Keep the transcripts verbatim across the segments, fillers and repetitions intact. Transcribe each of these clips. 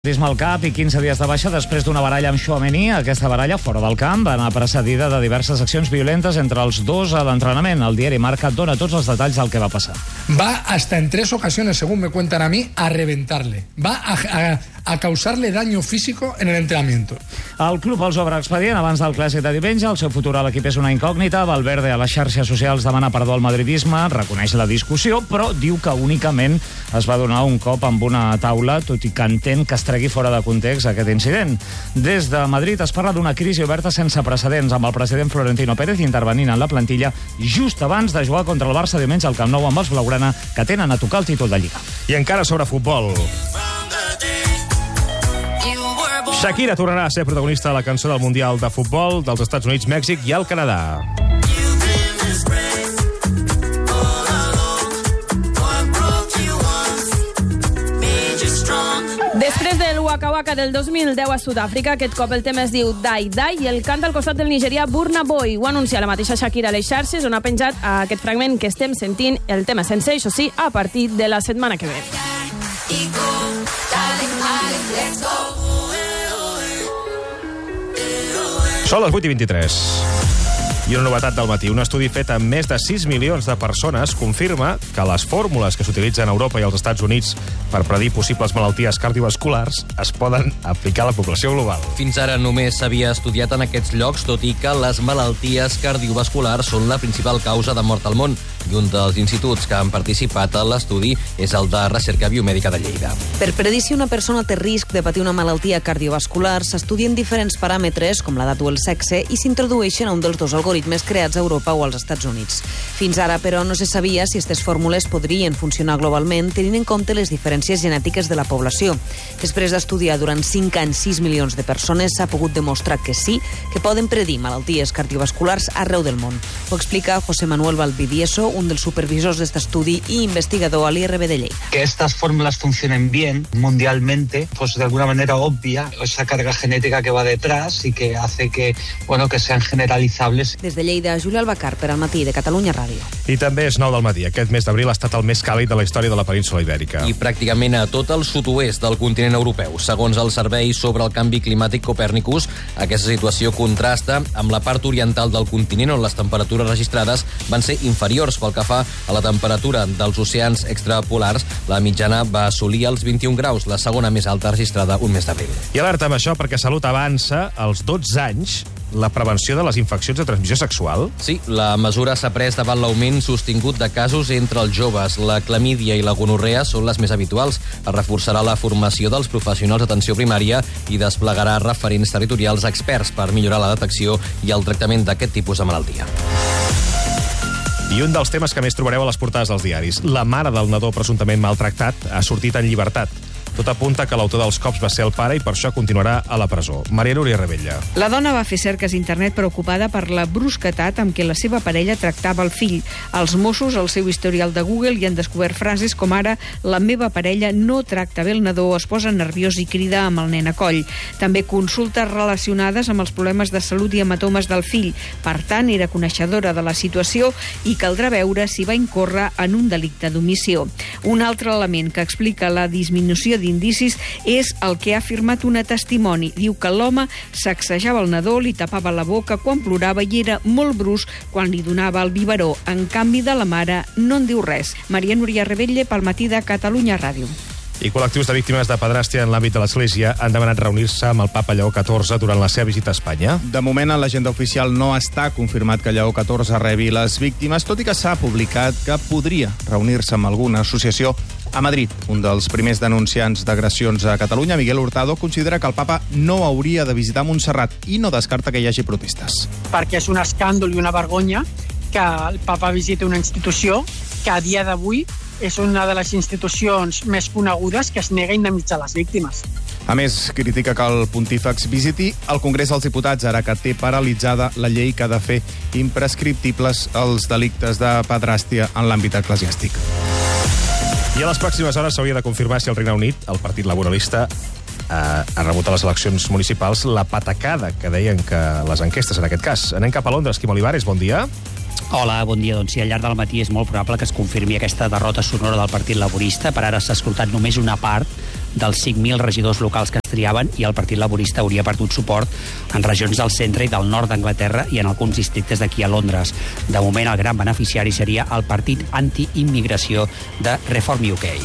Al cap i quinze dies de baixa després d'una baralla amb Tchouaméni. Aquesta baralla, fora del camp, va anar precedida de diverses accions violentes entre els dos a l'entrenament. El diari Marca dona tots els detalls del que va passar. Va hasta en tres ocasiones, según me cuentan a mí, a reventarle. Va a, a, a causarle daño físico en el entrenamiento. El club els obre expedient abans del clàssic de diumenge. El seu futur a l'equip és una incògnita. Valverde a les xarxes socials demana perdó al madridisme, reconeix la discussió, però diu que únicament es va donar un cop amb una taula, tot i que entén que es tregui fora de context aquest incident. Des de Madrid es parla d'una crisi oberta sense precedents, amb el president Florentino Pérez intervenint en la plantilla just abans de jugar contra el Barça diumenge al Camp Nou amb els blaugrana, que tenen a tocar el títol de Lliga. I encara sobre futbol. Shakira tornarà a ser protagonista de la cançó del Mundial de Futbol dels Estats Units, Mèxic i el Canadà. Després del Waka Waka del dos mil deu a Sud-àfrica, aquest cop el tema es diu Die Die i el canta al costat del nigerià Burna Boy. Ho anuncia la mateixa Shakira a les xarxes, on ha penjat aquest fragment que estem sentint, el tema sencer, això sí, a partir de la setmana que ve. Són les vuit i vint-i-tres. I una novetat del matí. Un estudi fet amb més de sis milions de persones confirma que les fórmules que s'utilitzen a Europa i als Estats Units per predir possibles malalties cardiovasculars es poden aplicar a la població global. Fins ara només s'havia estudiat en aquests llocs, tot i que les malalties cardiovasculars són la principal causa de mort al món. I un dels instituts que han participat a l'estudi és el de Recerca Biomèdica de Lleida. Per predir si una persona té risc de patir una malaltia cardiovascular, s'estudien diferents paràmetres, com l'edat o el sexe, i s'introdueixen a un dels dos algoritmes creats a Europa o als Estats Units. Fins ara, però, no se sabia si aquestes fórmules podrien funcionar globalment tenint en compte les diferències genètiques de la població. Després d'estudiar durant cinc anys sis milions de persones, s'ha pogut demostrar que sí, que poden predir malalties cardiovasculars arreu del món. Ho explica José Manuel Valvidieso, un dels supervisors de este estudi y investigador al I R B de Lleida. Que estas fórmulas funcionen bien mundialmente, pues de alguna manera obvia esa carga genética que va detrás y que hace que, bueno, que sean generalizables. Des de Lleida, Júlia Albacar, per al matí de Catalunya Ràdio. I també és nou del matí. Aquest mes d'abril ha estat el més càlid de la història de la península Ibèrica. I pràcticament a tot el sud-oest del continent europeu. Segons el Servei sobre el Canvi Climàtic Copernicus, aquesta situació contrasta amb la part oriental del continent, on les temperatures registrades van ser inferiors. Pel que fa a la temperatura dels oceans extrapolars, la mitjana va assolir els vint-i-un graus, la segona més alta registrada un mes d'abril. I alerta amb això perquè Salut avança als dotze anys la prevenció de les infeccions de transmissió sexual. Sí, la mesura s'ha pres davant l'augment sostingut de casos entre els joves. La clamídia i la gonorrea són les més habituals. Es reforçarà la formació dels professionals d'atenció primària i desplegarà referents territorials experts per millorar la detecció i el tractament d'aquest tipus de malaltia. I un dels temes que més trobareu a les portades dels diaris. La mare del nadó presumptament maltractat ha sortit en llibertat. Tot apunta que l'autor dels cops va ser el pare i per això continuarà a la presó. Maria Núria Rebella. La dona va fer cerques a internet preocupada per la brusquetat amb què la seva parella tractava el fill. Els Mossos, al seu historial de Google, hi han descobert frases com ara «La meva parella no tracta bé el nadó, es posa nerviós i crida amb el nen a coll». També consultes relacionades amb els problemes de salut i hematomes del fill. Per tant, era coneixedora de la situació i caldrà veure si va incórrer en un delicte d'omissió. Un altre element que explica la disminució d'indicis és el que ha afirmat una testimoni. Diu que l'home sacsejava el nadó, li tapava la boca quan plorava i era molt brusc quan li donava el biberó. En canvi, de la mare no en diu res. Maria Núria Rebella, pel matí de Catalunya Ràdio. I col·lectius de víctimes de pedràstia en l'àmbit de l'Església han demanat reunir-se amb el papa Lleó catorze durant la seva visita a Espanya. De moment, en l'agenda oficial no està confirmat que Lleó catorze rebi les víctimes, tot i que s'ha publicat que podria reunir-se amb alguna associació a Madrid. Un dels primers denunciants d'agressions a Catalunya, Miguel Hurtado, considera que el papa no hauria de visitar Montserrat i no descarta que hi hagi protestes. Perquè és un escàndol i una vergonya que el papa visiti una institució que a dia d'avui és una de les institucions més conegudes que es nega a indemnitzar les víctimes. A més, critica que el pontífex visiti el Congrés dels Diputats, ara que té paralitzada la llei que ha de fer imprescriptibles els delictes de pedràstia en l'àmbit eclesiàstic. I a les pròximes hores s'hauria de confirmar si el Regne Unit, el Partit Laboralista, eh, ha rebut a les eleccions municipals la patacada que deien que les enquestes en aquest cas. Anem cap a Londres. Quim Olivares, bon dia. Hola, bon dia. Doncs sí, al llarg del matí és molt probable que es confirmi aquesta derrota sonora del Partit Laborista. Per ara s'ha escoltat només una part dels cinc mil regidors locals que es triaven, i el Partit Laborista hauria perdut suport en regions del centre i del nord d'Anglaterra i en alguns districtes d'aquí a Londres. De moment, el gran beneficiari seria el partit anti-immigració de Reform U K.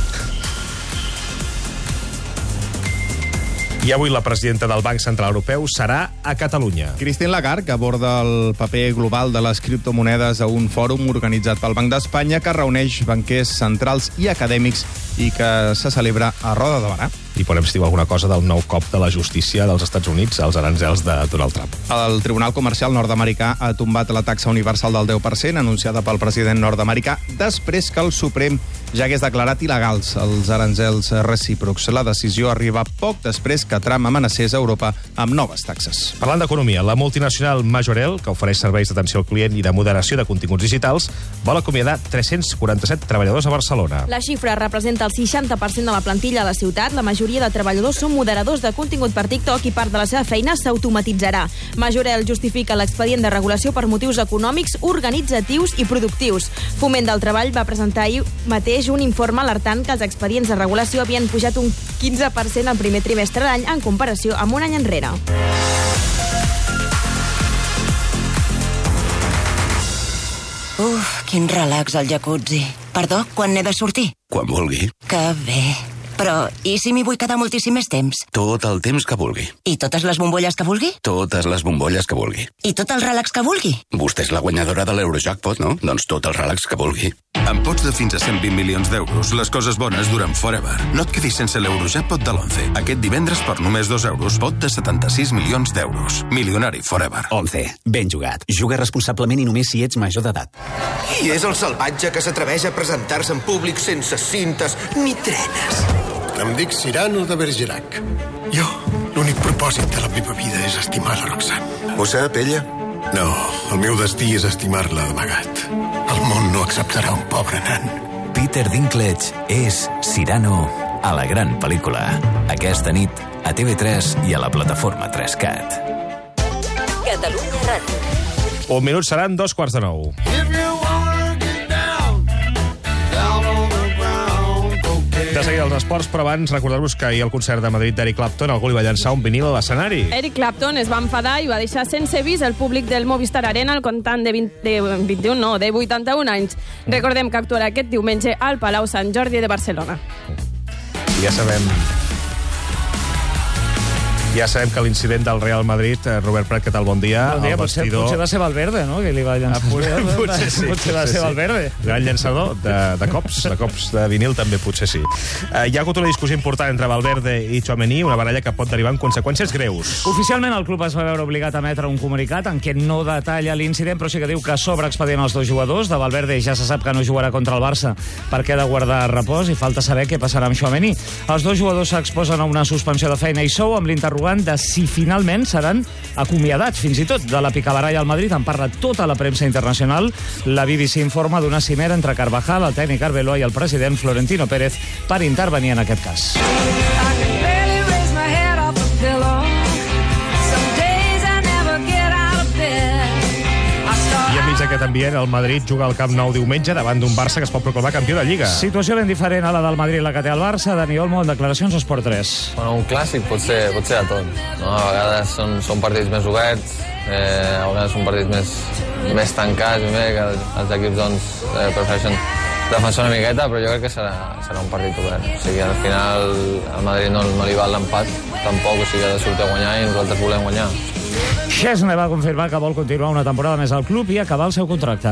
I avui la presidenta del Banc Central Europeu serà a Catalunya. Christine Lagarde, que aborda el paper global de les criptomonedes a un fòrum organitzat pel Banc d'Espanya que reuneix banquers centrals i acadèmics i que se celebra a Roda de Barà. I podem dir alguna cosa del nou cop de la justícia dels Estats Units als aranzels de Donald Trump. El Tribunal Comercial nord-americà ha tombat la taxa universal del deu per cent anunciada pel president nord-americà després que el Suprem ja hagués declarat il·legals els aranzels recíprocs. La decisió arriba poc després que Trump amenacés a Europa amb noves taxes. Parlant d'economia, la multinacional Majorel, que ofereix serveis d'atenció al client i de moderació de continguts digitals, vol acomiadar tres-cents quaranta-set treballadors a Barcelona. La xifra representa el seixanta per cent de la plantilla a la ciutat. La majoria de treballadors són moderadors de contingut per TikTok i part de la seva feina s'automatitzarà. Majorel justifica l'expedient de regulació per motius econòmics, organitzatius i productius. Foment del Treball va presentar ahir mateix un informe alertant que els expedients de regulació havien pujat un quinze per cent al primer trimestre d'any en comparació amb un any enrere. Uf, quin relax al jacuzzi. Perdó, quan n'he de sortir? Quan vulgui. Que bé. Però, i si m'hi vull quedar moltíssim més temps? Tot el temps que vulgui. I totes les bombolles que vulgui? Totes les bombolles que vulgui. I tot el relax que vulgui? Vostè és la guanyadora de l'Eurojackpot, no? Doncs tot el relax que vulgui. Amb pots de fins a cent vint milions d'euros, les coses bones duren forever. No et quedis sense l'Eurojackpot de l'once. Aquest divendres, per només dos euros, pot de setanta-sis milions d'euros. Milionari forever. once. Ben jugat. Juga responsablement i només si ets major d'edat. Qui és el salvatge que s'atreveix a presentar-se en públic sense cintes ni trenes? Em dic Cyrano de Bergerac. Jo, l'únic propòsit de la meva vida és estimar la Roxanne. Ho sap, ella? No, el meu destí és estimar-la d'amagat. El món no acceptarà un pobre nan. Peter Dinklage és Cyrano a la gran pel·lícula. Aquesta nit a T V tres i a la plataforma tres cat. Catalunya Ràdio. Un minut seran dos quarts de nou. De seguida els esports, però abans recordar-vos que ahir al concert de Madrid d'Eric Clapton algú li va llançar un vinil a l'escenari. Eric Clapton es va enfadar i va deixar sense vis el públic del Movistar Arena al comptant de, vint, de vint-i-un, no, de vuitanta-un anys. Recordem que actuarà aquest diumenge al Palau Sant Jordi de Barcelona. Ja sabem... Ja sabem que l'incident del Real Madrid, Robert Prat, què tal? Bon dia. Bon dia, potser, vestidor... potser va ser Valverde, no?, que li va llançar. Ah, potser, potser sí. Potser va potser ser sí. Valverde. Gran llançador de, de cops, de cops de vinil també potser sí. Uh, hi ha hagut una discussió important entre Valverde i Tchouaméni, una baralla que pot derivar en conseqüències greus. Oficialment el club es va veure obligat a emetre un comunicat en què no detalla l'incident, però sí que diu que sobre expedient els dos jugadors. De Valverde ja se sap que no jugarà contra el Barça perquè ha de guardar repòs i falta saber què passarà amb Tchouaméni. Els dos jugadors s'exposen a una suspensió de feina i sou amb l'interrogant de si finalment seran acomiadats. Fins i tot de la picabaralla al Madrid en parla tota la premsa internacional. La B B C informa d'una cimera entre Carvajal, el tècnic Arbeloa i el president Florentino Pérez per intervenir en aquest cas. I enmig d'aquest ambient, el Madrid juga al Camp Nou diumenge davant d'un Barça que es pot proclamar campió de Lliga. Situació ben diferent a la del Madrid, la que té el Barça. Dani Olmo, en declaracions a Esport tres. Bueno, un clàssic pot ser, pot ser de tot. No? A vegades són, són partits més oberts, eh, a vegades són partits més, més tancats, bé, que els equips doncs, eh, prefereixen defensar una miqueta, però jo crec que serà, serà un partit obert. O sigui, al final al Madrid no, no li val l'empat, tampoc, o sigui, ha de sortir a guanyar i nosaltres volem guanyar. Chesney va confirmar que vol continuar una temporada més al club i acabar el seu contracte.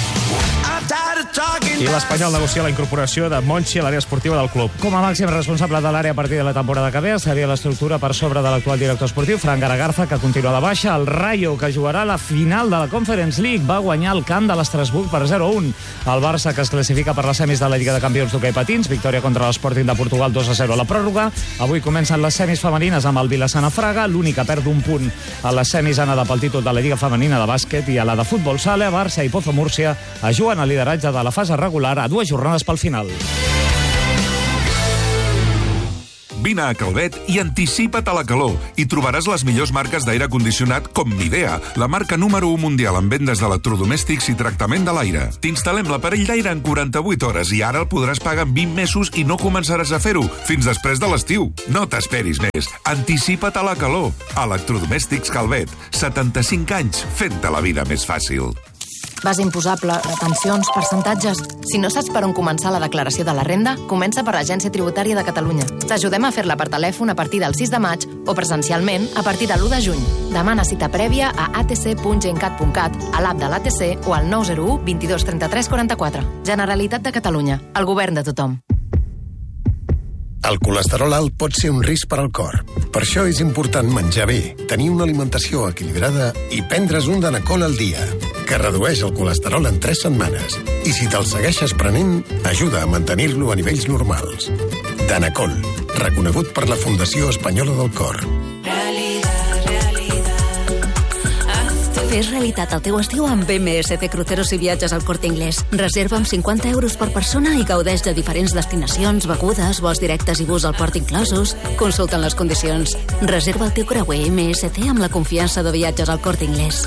I l'Espanyol negocia la incorporació de Monchi a l'àrea esportiva del club. Com a màxim responsable de l'àrea a partir de la temporada que ve, seria l'estructura per sobre de l'actual director esportiu, Fran Garagarza, que continua de baixa. El Rayo, que jugarà la final de la Conference League, va guanyar el camp de l'Estrasburg per zero a un. El Barça, que es classifica per les semis de la Lliga de Campions d'hoquei patins, victòria contra l'Sporting de Portugal dos a zero a la pròrroga. Avui comencen les semis femenines amb el Vilassana Fraga, l'únic que perd un punt a les semis ha anat pel títol de la Lliga Femenina de bàsquet, i a la de futbol sala, Barça i Pozo Múrcia es juguen el lideratge de la fase regular a dues jornades pel final. Vine a Calvet i anticipa't a la calor i trobaràs les millors marques d'aire condicionat com Midea, la marca número u mundial en vendes d'electrodomèstics i tractament de l'aire. T'instal·lem l'aparell d'aire en quaranta-vuit hores i ara el podràs pagar en vint mesos i no començaràs a fer-ho fins després de l'estiu. No t'esperis més. Anticipa't a la calor. Electrodomèstics Calvet. setanta-cinc anys fent-te la vida més fàcil. Base imposable, retencions, percentatges... Si no saps per on començar la declaració de la renda, comença per l'Agència Tributària de Catalunya. T'ajudem a fer-la per telèfon a partir del sis de maig o presencialment a partir de l'u de juny. Demana cita prèvia a a t c punt gencat punt cat, a l'app de l'A T C o al nou zero u vint dos trenta tres quaranta quatre. Generalitat de Catalunya. El govern de tothom. El colesterol alt pot ser un risc per al cor. Per això és important menjar bé, tenir una alimentació equilibrada i prendre's un Danacol al dia, que redueix el colesterol en tres setmanes. I si te'l segueixes prenent, ajuda a mantenir-lo a nivells normals. Danacol, reconegut per la Fundació Espanyola del Cor. Fes realitat el teu estiu amb M S C Cruceros i Viatges al Corte Inglés. Reserva amb cinquanta euros per persona i gaudeix de diferents destinacions, begudes, vols directes i bus al port inclosos. Consulta les condicions. Reserva el teu creuer M S C amb la confiança de Viatges al Corte Inglés.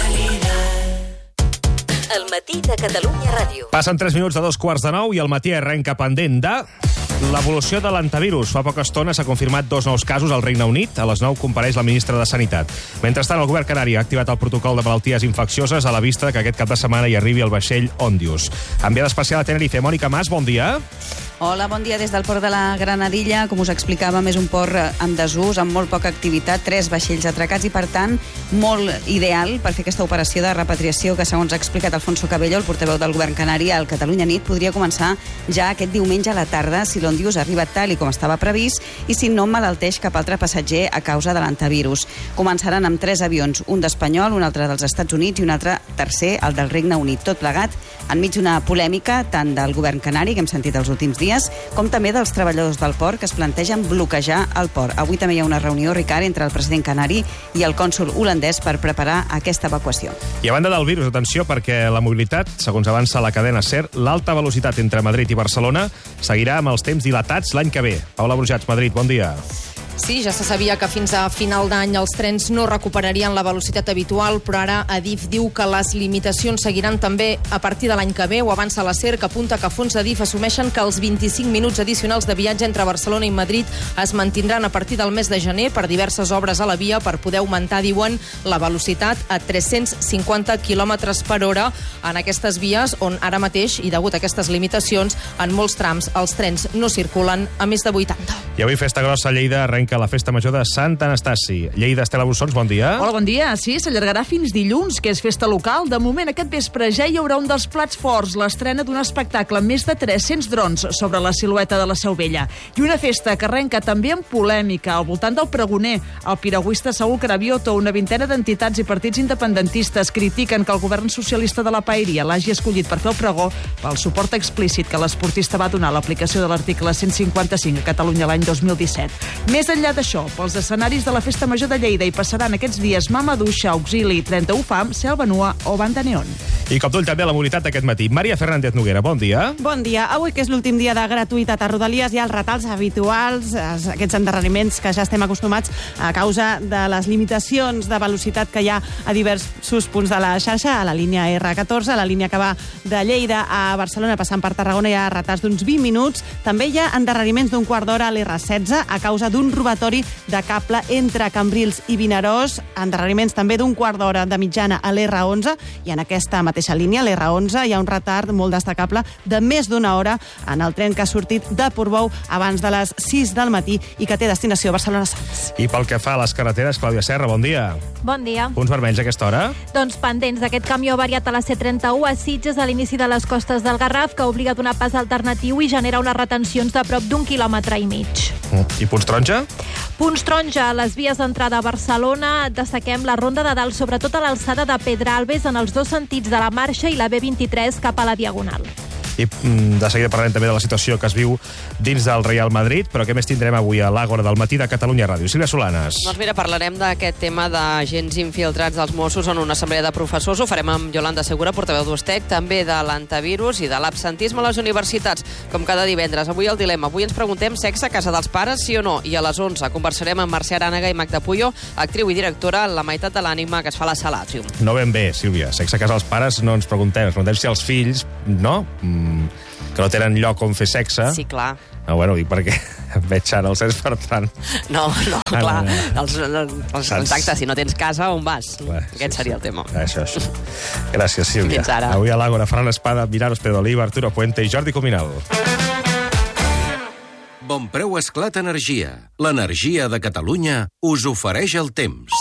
El matí de Catalunya Ràdio. Passen tres minuts de dos quarts de nou i el matí arrenca pendent de... l'evolució de l'antivirus. Fa poca estona s'ha confirmat dos nous casos al Regne Unit. A les nou compareix la ministra de Sanitat. Mentrestant, el govern canari ha activat el protocol de malalties infeccioses a la vista que aquest cap de setmana hi arribi el vaixell Ondius. Enviada especial a Tenerife, Mònica Mas, bon dia. Hola, bon dia des del port de la Granadilla. Com us explicàvem, és un port en desús, amb molt poca activitat, tres vaixells atracats i, per tant, molt ideal per fer aquesta operació de repatriació que, segons ha explicat Alfonso Cabello, el portaveu del govern canari, al Catalunya Nit, podria començar ja aquest diumenge a la tarda si l'Ondius arriba tal i com estava previst i si no malalteix cap altre passatger a causa de l'antivirus. Començaran amb tres avions, un d'Espanyol, un altre dels Estats Units i un altre tercer, el del Regne Unit. Tot plegat enmig d'una polèmica tant del govern canari, que hem sentit els últims dies, com també dels treballadors del port que es plantegen bloquejar el port. Avui també hi ha una reunió, Ricard, entre el president canari i el cònsol holandès per preparar aquesta evacuació. I a banda del virus, atenció, perquè la mobilitat, segons avança la cadena SER, l'alta velocitat entre Madrid i Barcelona seguirà amb els temps dilatats l'any que ve. Paula Brujats, Madrid, bon dia. Sí, ja se sabia que fins a final d'any els trens no recuperarien la velocitat habitual, però ara Adif diu que les limitacions seguiran també a partir de l'any que ve. Ho avança la SER, que apunta que fons Adif assumeixen que els vint-i-cinc minuts addicionals de viatge entre Barcelona i Madrid es mantindran a partir del mes de gener per diverses obres a la via per poder augmentar, diuen, la velocitat a tres-cents cinquanta quilòmetres per hora en aquestes vies on ara mateix, i degut a aquestes limitacions, en molts trams els trens no circulen a més de vuitanta. I avui Festa Grossa a Lleida arrenca la Festa Major de Sant Anastasi. Lleida, Estela Bussons, bon dia. Hola, bon dia. Sí, s'allargarà fins dilluns, que és festa local. De moment, aquest vespre ja hi haurà un dels plats forts, l'estrena d'un espectacle amb més de tres-cents drons sobre la silueta de la Seu Vella. I una festa que arrenca també amb polèmica al voltant del pregoner. El piragüista Saúl Cravioto, una vintena d'entitats i partits independentistes critiquen que el govern socialista de la Paeria l'hagi escollit per fer el pregó pel suport explícit que l'esportista va donar a l'aplicació de l'article cent cinquanta-cinc a Catalunya l'any dos mil disset. Més enllà d'això, pels escenaris de la Festa Major de Lleida hi passaran aquests dies Mama Duixa, Auxili, trenta-u Fam, Selva Nua o Banda Neon. I cop d'ull també a la mobilitat d'aquest matí. Maria Fernández Noguera, bon dia. Bon dia. Avui, que és l'últim dia de gratuïtat a Rodalies, hi ha els retals habituals, aquests endarreriments que ja estem acostumats a causa de les limitacions de velocitat que hi ha a diversos punts de la xarxa, a la línia erre catorze, a la línia que va de Lleida a Barcelona, passant per Tarragona, hi ha retards d'uns vint minuts. També hi ha endarreriments d'un quart d'hora a l'erre setze a causa d'un robatori de cable entre Cambrils i Vinaròs, endarreriments també d'un quart d'hora de mitjana a l'erre onze, i en aquesta mateixa línia, l'erre onze, hi ha un retard molt destacable de més d'una hora en el tren que ha sortit de Portbou abans de les sis del matí i que té destinació a Barcelona-Sants. I pel que fa a les carreteres, Clàudia Serra, bon dia. Bon dia. Punts vermells a aquesta hora? Doncs pendents d'aquest camió variat a la C trenta-u a Sitges a l'inici de les costes del Garraf, que obliga a donar pas alternatiu i genera unes retencions de prop d'un quilòmetre i mig. I punts taronja? Punts taronja a les vies d'entrada a Barcelona. Destaquem la Ronda de Dalt, sobretot a l'alçada de Pedralbes, en els dos sentits de la Marxa i la be vint-i-tres cap a la Diagonal. I de seguida parlarem també de la situació que es viu dins del Real Madrid, però què més tindrem avui a l'Àgora del matí de Catalunya Ràdio? Sílvia Solanes. Doncs mira, parlarem d'aquest tema d'agents infiltrats dels Mossos en una assemblea de professors. Ho farem amb Yolanda Segura, portaveu d'Ustec, també de l'antivirus i de l'absentisme a les universitats, com cada divendres. Avui el dilema. Avui ens preguntem sexe a casa dels pares, sí o no? I a les onze conversarem amb Mercè Arànega i Magda Puyo, actriu i directora La meitat de l'ànima, que es fa a la Sala Atrium. No ben bé, Sílvia. Sexe a casa dels pares no ens preguntem. Ens preguntem si els fills, no? Mm, que no tenen lloc on fer sexe. Sí, clar. No, bueno, dic perquè veig ara el cens, per tant... No, no, Ah, clar. no, no. Els, els contactes, si no tens casa, on vas? Clar, Aquest seria el tema. Això, això. Gràcies, Sílvia. Fins ara. Avui a l'Àgora, Ferran Espada, Milagros Pedro Oliva, Arturo Puente i Jordi Cuminal. Bonpreu Esclat Energia. L'energia de Catalunya us ofereix el temps.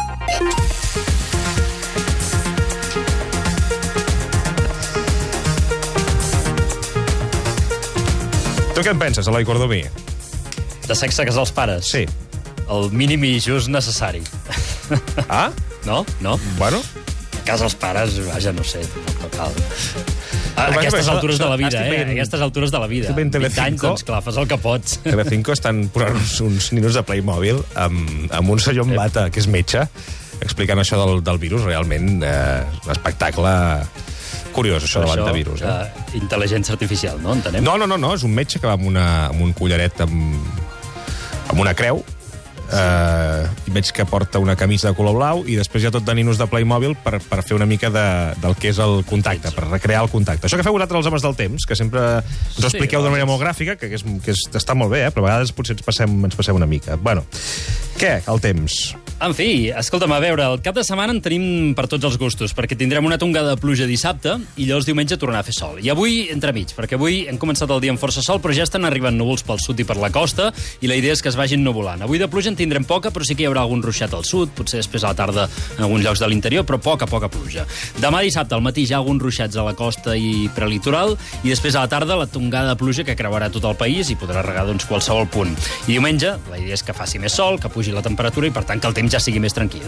Tu què en penses, Eloi Cordomí? De sexe a casa dels pares? Sí. El mínim i just necessari. Ah? No? No? Bueno. A casa dels pares, vaja, no sé, no cal. A Però, aquestes això- altures de la vida, estic eh? veient- A aquestes altures de la vida. Estic veient vint anys, Telecinco. doncs clar, fas el que pots. Telecinco estan posant uns, uns ninos de Playmobil amb, amb un senyor amb bata, que és metge, explicant això del, del virus. Realment, eh, un espectacle curiós, això de l'antivirus. Eh? Uh, intel·ligència artificial, no? Entenem? No, no, no, no, és un metge que va amb, una, amb un collaret amb, amb una creu, eh, i veig que porta una camisa de color blau i després hi ha tot de ninos de Playmobil per, per fer una mica de, del que és el contacte, per recrear el contacte. Això que feu vosaltres els homes del temps, que sempre us ho expliqueu d'una manera molt gràfica, que, és, que és, està molt bé, eh? Però a vegades potser ens passem, ens passem una mica. Bueno, què, el temps? En fi, escolta'm, a veure, el cap de setmana en tenim per tots els gustos, perquè tindrem una tongada de pluja dissabte i llavors diumenge tornarà a fer sol. I avui, entremig, perquè avui hem començat el dia amb força sol, però ja estan arribant núvols pel sud i per la costa, i la idea és que es vagin nuvolant. Avui de pluja en tindrem poca, però sí que hi haurà algun ruixat al sud, potser després a la tarda en alguns llocs de l'interior, però poca, poca pluja. Demà dissabte al matí ja alguns ruixats a la costa i prelitoral, i després a la tarda la tongada de pluja que creuarà tot el país i podrà regar doncs, qualsevol punt. I diumenge la idea és que faci més sol, que pugi la temperatura i per tant que el temps ja sigui més tranquil.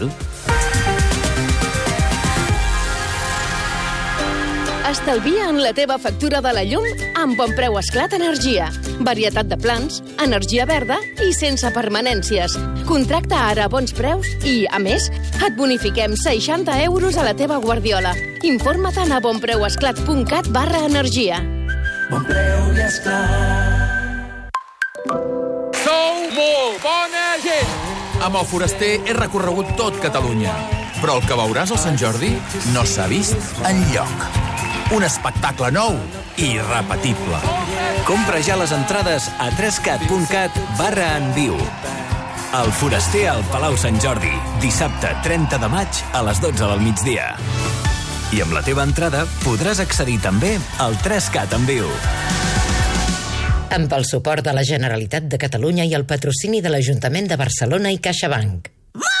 Estalvia en la teva factura de la llum amb Bonpreu Esclat Energia. Varietat de plans, energia verda i sense permanències. Contracta ara a bons preus i, a més, et bonifiquem seixanta euros a la teva guardiola. Informa't a bonpreuesclat.cat barra energia. Bonpreu i Esclat. Sou molt bona gent! Amb el Foraster he recorregut tot Catalunya, però el que veuràs al Sant Jordi no s'ha vist enlloc. Un espectacle nou i irrepetible. Compra ja les entrades a trescat.cat barra en viu. El Foraster al Palau Sant Jordi, dissabte trenta de maig a les dotze del migdia. I amb la teva entrada podràs accedir també al trescat en viu. Amb el suport de la Generalitat de Catalunya i el patrocini de l'Ajuntament de Barcelona i CaixaBank.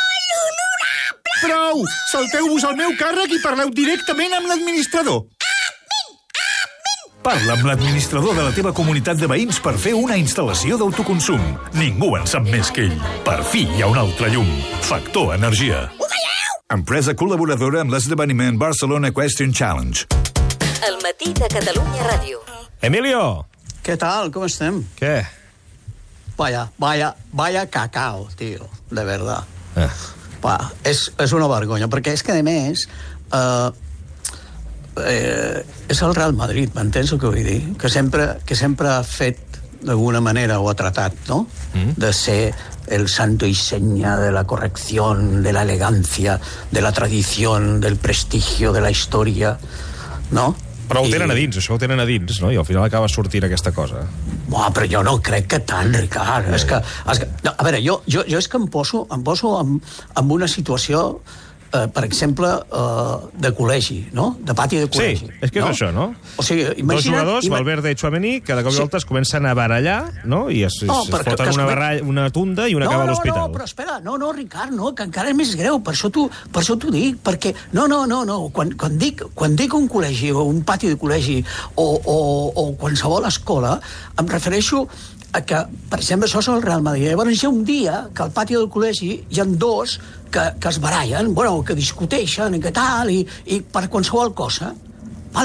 Prou! Salteu-vos al meu càrrec i parleu directament amb l'administrador. Parla amb l'administrador de la teva comunitat de veïns per fer una instal·lació d'autoconsum. Ningú en sap més que ell. Per fi hi ha un altre llum. Factor Energia. Empresa col·laboradora amb l'esdeveniment Barcelona Question Challenge. El matí de Catalunya Ràdio. Emilio! ¿Qué tal? ¿Cómo estén? ¿Qué? Vaya, vaya, vaya cacao, tío, de verdad. Eh. Va, és, és una vergonya, perquè és que, a més, eh, eh, és el Real Madrid, m'entens el que vull dir? Que sempre, que sempre ha fet, d'alguna manera, o ha tratat, no?, mm. de ser el santo y seña de la corrección, de la elegancia, de la tradición, del prestigio, de la historia, no? Però ho tenen a dins, això ho tenen a dins, no? I al final acaba sortint aquesta cosa. Buah, però jo no crec que tant, Ricard. És que, és que, no, a veure, jo, jo, jo és que em poso, em poso en, en una situació, eh, per exemple, eh, de col·legi, no? De pati de col·legi. Sí, és que és no? això, no? O sigui, imagina't... Dos jugadors, ima... Valverde i Tchouaméni, que de cop i Sí. volta es comencen a barallar, no? I es, No, es, però es que- foten que es una, comen- baralla, una tunda i una no, acaba a no, l'hospital. No, però espera, no, no, Ricard, no, que encara és més greu, per això t'ho per això t'ho dic, perquè, no, no, no, no, quan, quan, dic, quan dic un col·legi o un pati de col·legi o, o, o qualsevol escola, em refereixo a que, per exemple, això és el Real Madrid. Llavors hi ha un dia que al pati del col·legi hi ha dos que, que es barallen, bueno, que discuteixen i que tal, i, i per qualsevol cosa. Vale,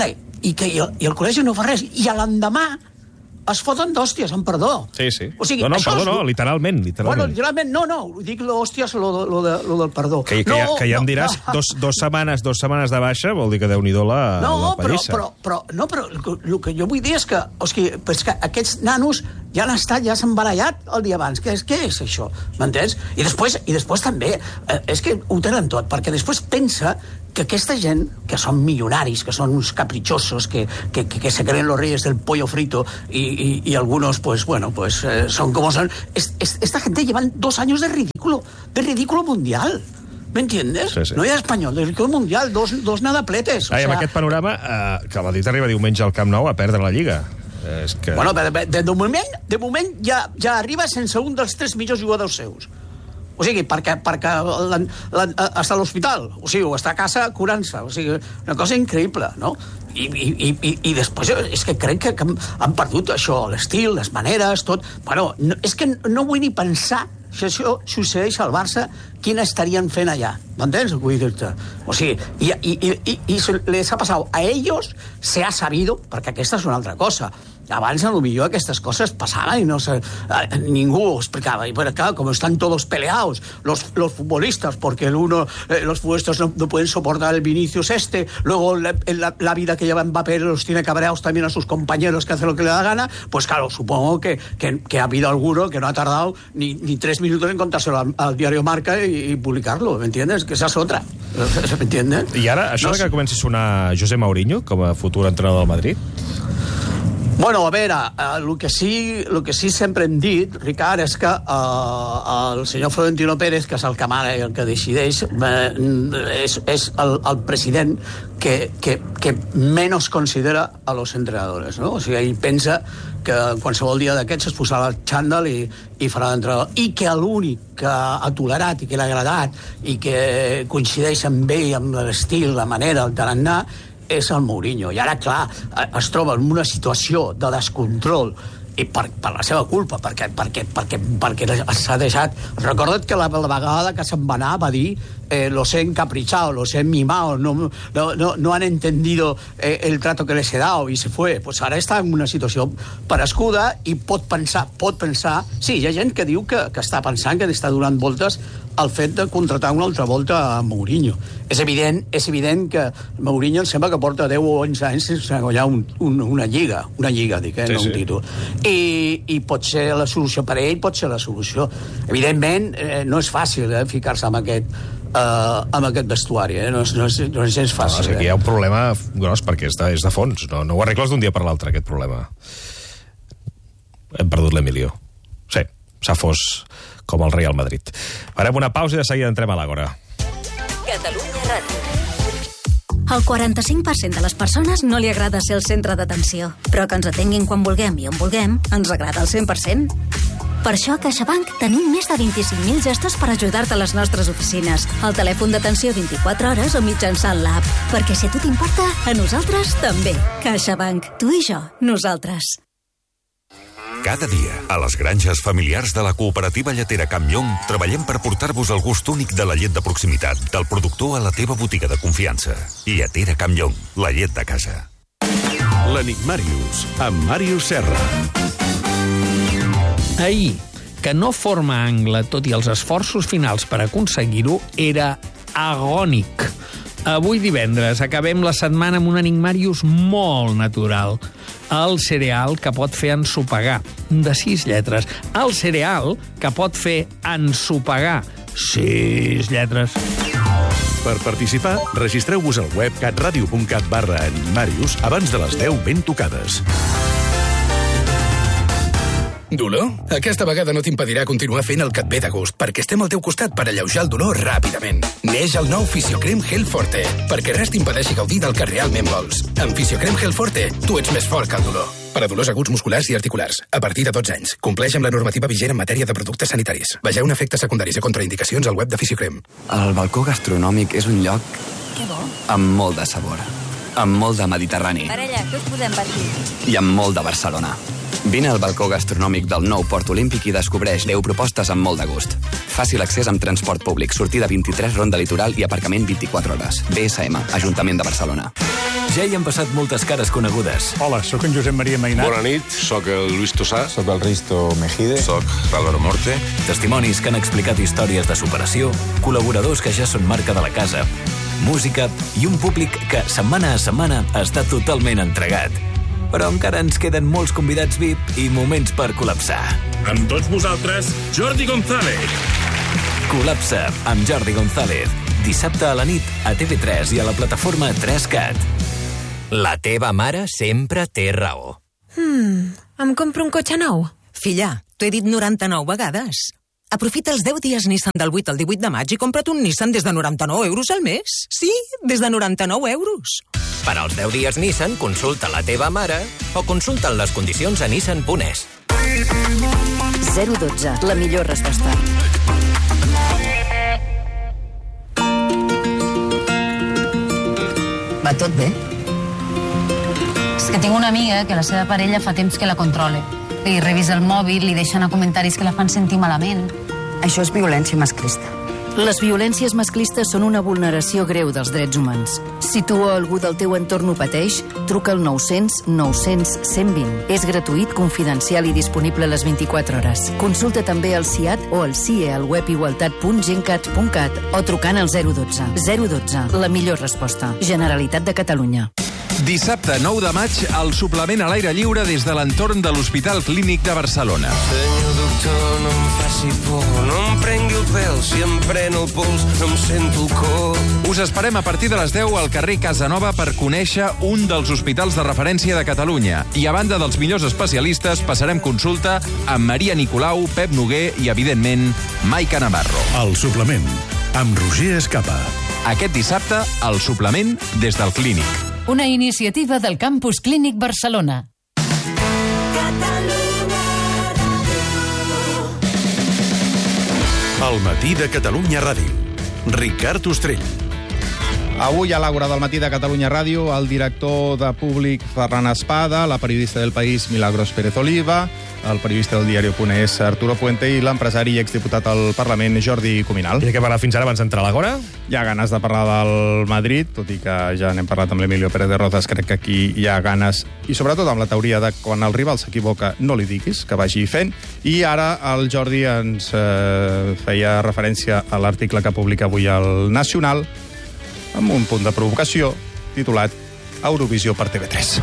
i, que, i, el, i el col·legi no fa res. I a l'endemà es foten d'hòsties, amb perdó. Sí, sí. O sigui, no, no, això perdó, és... no, literalment, literalment. Bueno, literalment, no, no, dic l'hòsties, lo, lo, de, lo del perdó. Que, que, no, ja, que ja em no, diràs no. dos, dos, setmanes, dos setmanes de baixa, vol dir que Déu-n'hi-do la, no, la però, pallissa. però, però, no, però el que jo vull dir és que, o sigui, és que aquests nanos ja han estat, ja s'han barallat el dia abans. Què és, què és això? M'entens? I després, i després també, eh, és que ho tenen tot, perquè després pensa que aquesta gent, que són milionaris, que són uns capritxosos, que, que, que, que se creen los reyes del pollo frito, y, y, y algunos, pues, bueno, pues, eh, son como son. Es, es, esta gente llevan dos años de ridículo, de ridículo mundial. ¿Me entiendes? Sí, sí. No hi ha espanyol, de ridículo mundial, dos, dos nadapletes. O Ai, sea... amb aquest panorama, eh, que el Madrid arriba diumenge al Camp Nou a perdre la Lliga. És que... Bueno, de, de, de moment, de moment ja, ja arriba sense un dels tres millors jugadors seus. O sigui, perquè, perquè l'han, l'han, està a l'hospital, o sigui, o està a casa curant-se, o sigui, una cosa increïble, no? I, i, i, i després és que crec que, que han perdut això, l'estil, les maneres, tot... Bueno, no, és que no vull ni pensar si això succeeix al Barça, quina estarien fent allà. ¿M'entens? Vull dir-te. O sigui, i, i, i, i les ha passat a ells, se ha sabido, perquè aquesta és una altra cosa. Abans, a lo millor, aquestes coses passaven i no se, eh, ningú ho explicava. Y pero claro, como están todos peleados, los, los futbolistas, porque el uno, eh, los futbolistas no, no pueden soportar el Vinicius este, luego la, la, la vida que lleva Mbappé los tiene cabreados también a sus compañeros que hacen lo que le da gana, pues claro, supongo que, que, que ha habido alguno que no ha tardado ni, ni tres minutos en contárselo al, al diario Marca y, y publicarlo, ¿me entiendes? Que esa es otra, ¿me entiendes? I ara, això no, que comenci a sonar José Mourinho com a futur entrenador del Madrid? Bueno, a veure, el que sí, el que sí sempre hem dit, Ricard, és que eh, el senyor Florentino Pérez, que és el que mare i el que decideix, eh, és, és el, el president que, que, que menys considera a los entrenadores, no? O sigui, ell pensa que qualsevol dia d'aquests es posarà el xandall i, i farà d'entrenador. I que l'únic que ha tolerat i que l'ha agradat i que coincideix amb ell, amb l'estil, la manera, el tarannà, és el Mourinho. I ara, clar, es troba en una situació de descontrol i per, per la seva culpa, perquè, perquè, perquè, perquè s'ha deixat... Recorda't que la, la vegada que se'n va anar va dir eh, los he encaprichado, los he mimado, no, no, no, no han entendido eh, el trato que les he dado i se fue. Pues ara està en una situació parescuda i pot pensar, pot pensar... Sí, hi ha gent que diu que, que està pensant, que està donant voltes al fet de contratar una altra volta a Mourinho. És evident, és evident que Mourinho em sembla que porta deu o onze anys sense guanyar un, un, una lliga, una lliga, dic, eh, sí, no un sí. títol. I, I pot ser la solució per a ell, pot ser la solució. Evidentment, eh, no és fàcil eh, ficar-se amb aquest, eh, amb aquest vestuari, eh? no, és, no, és, no és gens fàcil. No, o sigui, hi ha un problema gros perquè és de, és de fons, no, no ho arregles d'un dia per l'altre, aquest problema. Hem perdut l'Emilio. Sí, s'ha fos com el Real Madrid. Farem una pausa i de seguida entrem a l'Àgora. Catalunya Ràdio. Al quaranta-cinc per cent de les persones no li agrada ser el centre d'atenció, però que ens atenguin quan vulguem i on vulguem ens agrada al cent per cent. Per això a CaixaBank tenim més de vint-i-cinc mil gestos per ajudar-te a les nostres oficines, al telèfon d'atenció vint-i-quatre hores o mitjançant l'app. Perquè si a tu t'importa, a nosaltres també. CaixaBank. Tu i jo. Nosaltres. Cada dia, a les granges familiars de la cooperativa lletera Camp Llong, treballem per portar-vos el gust únic de la llet de proximitat, del productor a la teva botiga de confiança. Lletera Camp Llong, la llet de casa. L'Enigmàrius, amb Màrius Serra. Ahir, que no forma angle, tot i els esforços finals per aconseguir-ho, era agònic. Avui divendres acabem la setmana amb un enigmàrius molt natural. El cereal que pot fer ensopegar, de sis lletres. El cereal que pot fer ensopegar, sis lletres. Per participar, registreu-vos al web catradio punt cat barra enigmàrius abans de les deu ben tocades. Dolor? Aquesta vegada no t'impedirà continuar fent el que et ve de gust, perquè estem al teu costat per alleujar el dolor ràpidament. Neix el nou Fisiocrem Gel Forte, perquè res t'impedeixi gaudir del que realment vols. Amb Fisiocrem Gel Forte, tu ets més fort que el dolor. Per a dolors aguts musculars i articulars, a partir de dotze anys. Compleix amb la normativa vigent en matèria de productes sanitaris. Vegeu efectes secundaris i contraindicacions al web de Fisiocrem. El balcó gastronòmic és un lloc... Que bo. Amb molt de sabor. Amb molt de Mediterrani. Parella, què us posem per aquí? I amb molt de Barcelona. Vine al balcó gastronòmic del nou Port Olímpic i descobreix deu propostes amb molt de gust. Fàcil accés amb transport públic, sortida vint-i-tres, ronda litoral i aparcament vint-i-quatre hores. B S M, Ajuntament de Barcelona. Ja hi han passat moltes cares conegudes. Hola, sóc en Josep Maria Mainat. Bona nit, sóc el Luis Tosà. Sóc el Risto Mejide. Sóc l'Álvaro Morte. Testimonis que han explicat històries de superació, col·laboradors que ja són marca de la casa, música i un públic que, setmana a setmana, està totalment entregat. Però encara ens queden molts convidats V I P i moments per col·lapsar. Amb tots vosaltres, Jordi González. Col·lapsa amb Jordi González. Dissabte a la nit a T V tres i a la plataforma tres cat. La teva mare sempre té raó. Hmm, em compro un cotxe nou? Filla, t'ho he dit noranta-nou vegades. Aprofita els deu dies Nissan del vuit al divuit de maig i compra't un Nissan des de noranta-nou euros al mes. Sí, des de noranta-nou euros. Per als deu dies Nissan, consulta la teva mare o consulta les condicions a nissan punt es. zero dotze, la millor resposta. Va tot bé? És que tinc una amiga que la seva parella fa temps que la controla. Li revisa el mòbil, li deixa anar comentaris que la fan sentir malament. Això és violència masclista. Les violències masclistes són una vulneració greu dels drets humans. Si tu o algú del teu entorn ho pateix, truca al nou cents nou cents cent vint. És gratuït, confidencial i disponible a les vint-i-quatre hores. Consulta també el C I A T o el C I E al web igualtat punt gencat punt cat o trucant al zero dotze. zero dotze, la millor resposta. Generalitat de Catalunya. Dissabte nou de maig, el suplement a l'aire lliure des de l'entorn de l'Hospital Clínic de Barcelona. Senyor doctor, no em faci por, no em prengui el pèl, si em pren el pols no em sento el cor. Us esperem a partir de les deu al carrer Casanova per conèixer un dels hospitals de referència de Catalunya. I a banda dels millors especialistes, passarem consulta amb Maria Nicolau, Pep Noguer i, evidentment, Maica Navarro. El suplement, amb Roger Escapa. Aquest dissabte, el suplement des del Clínic. Una iniciativa del Campus Clínic Barcelona. El matí de Catalunya Ràdio. Ricard Ostrell. Avui a l'Àgora del matí de Catalunya Ràdio, el director de Públic Ferran Espada, la periodista del País Milagros Pérez Oliva, el periodista del diari.es Arturo Puente i l'empresari i exdiputat al Parlament Jordi Cuminal. I de què parlar fins ara abans d'entrar a l'Àgora? Hi ha ganes de parlar del Madrid, tot i que ja n'hem parlat amb l'Emilio Pérez de Rozas, crec que aquí hi ha ganes, i sobretot amb la teoria de quan el rival s'equivoca no li diguis, que vagi fent. I ara el Jordi ens eh, feia referència a l'article que publica avui el Nacional, amb un punt de provocació titulat Eurovisió per T V tres.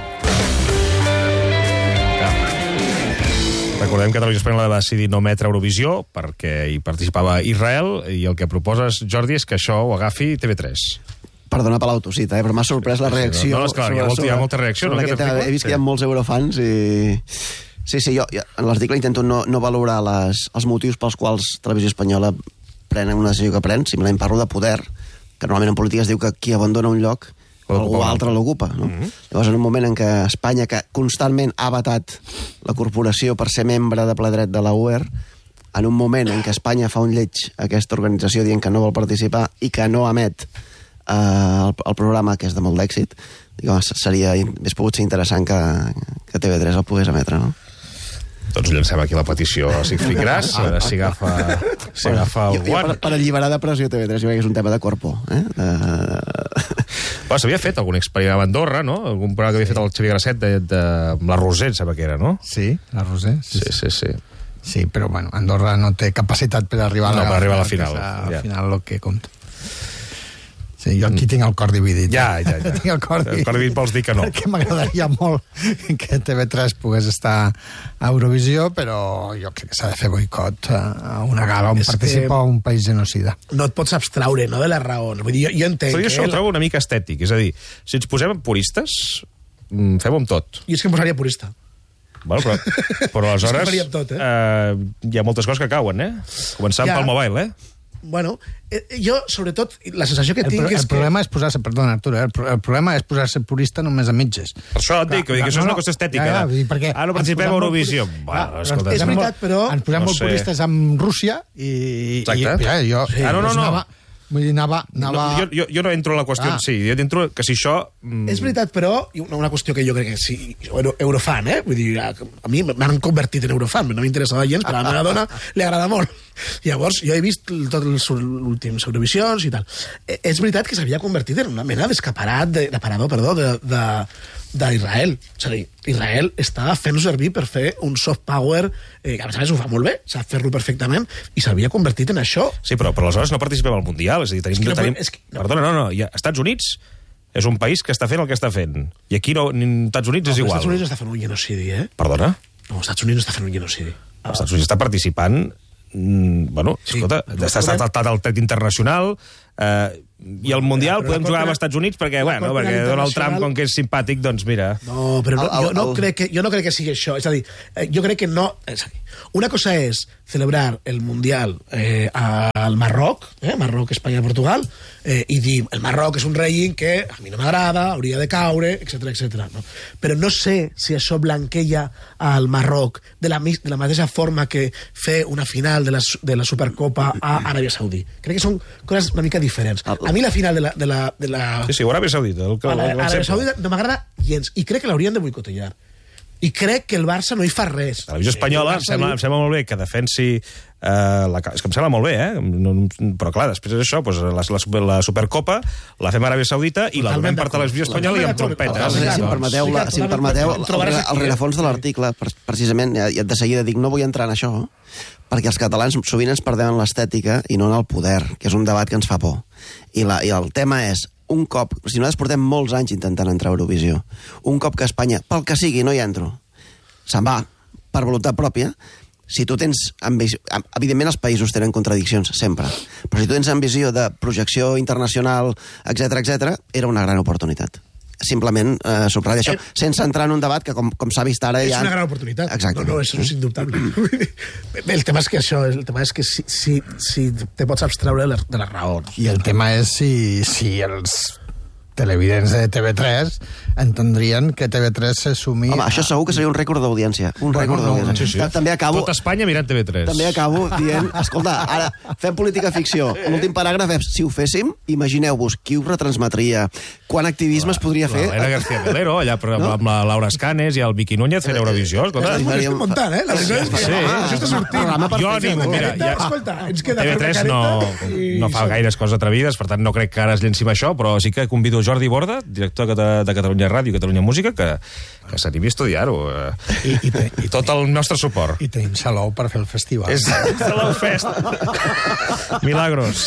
Recordem que Televisió Espanyola va decidir no emetre Eurovisió perquè hi participava Israel i el que proposes, Jordi, és que això ho agafi T V tres. Perdona per l'autocita, eh, però m'ha sorprès la reacció. No, no, esclar, hi ha, molta, hi ha molta reacció. No, aquest, he vist que hi ha molts eurofans i... Sí, sí, jo, jo en l'article intento no, no valorar les, els motius pels quals Televisió Espanyola pren una decisió que pren, simplement parlo de poder, que normalment en política es diu que qui abandona un lloc algú altre l'ocupa. No? Mm -hmm. Llavors, en un moment en què Espanya, que constantment ha vetat la corporació per ser membre de ple dret de la U E R, en un moment en què Espanya fa un lleig a aquesta organització dient que no vol participar i que no emet eh, el, el programa, que és de molt d'èxit, seria, hauria pogut ser interessant que, que T V tres el pogués emetre, no? Doncs llancem aquí la petició a Sigfrid Gras, a veure si agafa, si agafa el guant. Per, per alliberar de pressió T V tres, jo crec que és un tema de corpo. Eh? De... Bueno, s'havia fet algun experiment a Andorra, no? Algun programa que havia fet el Xavier Grasset de, de, amb la Roser, em sembla que era, no? Sí, la Roser. Sí, sí, sí. Sí, sí però bueno, Andorra no té capacitat per arribar no, a la, per arribar a la final. Al ja. final el que compta. Sí, jo aquí tinc el cor dividit. Ja, ja, ja. tinc el cor dividit. El cor dividit vols dir que no. Perquè m'agradaria molt que T V tres pogués estar a Eurovisió, però jo crec que s'ha de fer boicot a una gala on és participa que... un país genocida. No et pots abstraure, no?, de les raons. Vull dir, jo, jo entenc... Però jo això ho trobo una mica estètic. És a dir, si ens posem puristes, fem-ho amb tot. Jo és que em posaria purista. Bueno, però, però aleshores és que tot, eh? eh, hi ha moltes coses que cauen, eh? Començant ja. pel mobile, eh? Bueno, eh, jo, sobretot, la sensació que el, tinc el és el problema que... és posar-se, perdona, Arturo, eh, el, el problema és posar-se purista només a mitges. Per això et dic, que no, això és una cosa estètica. Ja, ja, perquè ah, no participem a Eurovisió. Molt... Bueno, escolta, és veritat, però... Ens posem no molt sé. puristes amb Rússia i... Exacte. I, ja, jo, sí. Ah, no, no, no. Anava, vull dir, anava... anava... No, jo, jo, jo no entro en la qüestió ah. en si, jo entro que si això És veritat, però, una, una qüestió que jo crec que sí, euro, eurofan, eh? Vull dir, a, a mi m'han convertit en eurofan, no m'interessava gens, però a la meva dona li agrada molt. Llavors, jo he vist tots els últims Eurovisions i tal. Eh, és veritat que s'havia convertit en una mena d'escaparat, de, d'aparador, perdó, de, de, d'Israel. És a dir, Israel està fent-ho servir per fer un soft power, eh, que a més a més ho fa molt bé, sap fer-lo perfectament, i s'havia convertit en això. Sí, però, però aleshores no participem al Mundial. És a dir, tenim... És que no, tenim... és que, no. Perdona, no, no. Ja, Estats Units és un país que està fent el que està fent. I aquí no, ni Estats Units no, és igual. Estats Units està fent un genocidi, eh? Perdona? No, Estats Units està fent un genocidi. Els Estats Units està participant... Mm, bueno, sí, escolta, està saltat el dret internacional... Eh, i el Mundial ja, podem jugar amb els Estats Units perquè, bueno, perquè Donald Trump, com que és simpàtic, doncs mira... No, però no, jo, no crec que, jo no crec que sigui això. És a dir, jo crec que no... És a dir, una cosa és celebrar el Mundial eh, al Marroc, eh, Marroc, Espanya, Portugal, eh, i dir, el Marroc és un règim que a mi no m'agrada, hauria de caure, etcètera, etcètera. No? Però no sé si això blanqueja al Marroc de la, de la mateixa forma que fer una final de la, de la Supercopa a Aràbia Saudí. Crec que són coses una mica diferents. A mi la final de la... De la, de la... Sí, sí, Aràbia Saudita. El que, a l'Aràbia el Saudita no m'agrada gens, i crec que l'haurien de boicotellar. I crec que el Barça no hi fa res. La televisió espanyola em sembla, em sembla molt bé que defensi... Eh, la, és que em sembla molt bé, eh? No, però clar, després d'això, doncs, la, la, la Supercopa la fem a Aràbia Saudita i la donem per televisió espanyola i amb trompetes. Si em permeteu, la, si em permeteu el, el rerefons de l'article, precisament, i de seguida dic, no vull entrar en això, perquè els catalans sovint ens perdem en l'estètica i no en el poder, que és un debat que ens fa por. I, la, i el tema és, un cop, si nosaltres portem molts anys intentant entrar a Eurovisió, un cop que Espanya, pel que sigui, no hi entro, se'n va, per voluntat pròpia, si tu tens ambició... Evidentment els països tenen contradiccions, sempre, però si tu tens ambició de projecció internacional, etcètera, etcètera, era una gran oportunitat. Simplement eh, subratlla això, eh, sense entrar en un debat que, com, com s'ha vist ara... És ja... una gran oportunitat. Exacte. No, no, això és indubtable. El tema és que això, el tema és que si, si, si te pots abstreure de les, de les raons. I el tema és si, si els televidents de T V tres entendrien que T V tres se sumi... Home, això segur que seria un rècord d'audiència. Un rècord bueno, d'audiència. Sí, sí. També acabo... Tot Espanya mirant T V tres. També acabo dient, escolta, ara fem política ficció. L'últim paràgraf és, si ho féssim, imagineu-vos qui ho retransmetria, quant activisme es podria fer... L'Helena García Melero, allà no? Amb la Laura Escanes i el Vicky Núñez fent Eurovisió. Escolta, ho estem muntant, eh? La veritat és que sí. això està sortint. Jo ningú, mira, ja... Escolta, ens queda T V tres no, no fa gaires coses atrevides, per tant no crec que ara es llenci amb això, però sí que convido Jordi Borda, director de Catalunya Ràdio i Catalunya Música, que, que s'animi a estudiar-ho. I, i, te, i tot el nostre suport. I tenim Salou per fer el festival. És Salou Fest. Milagros.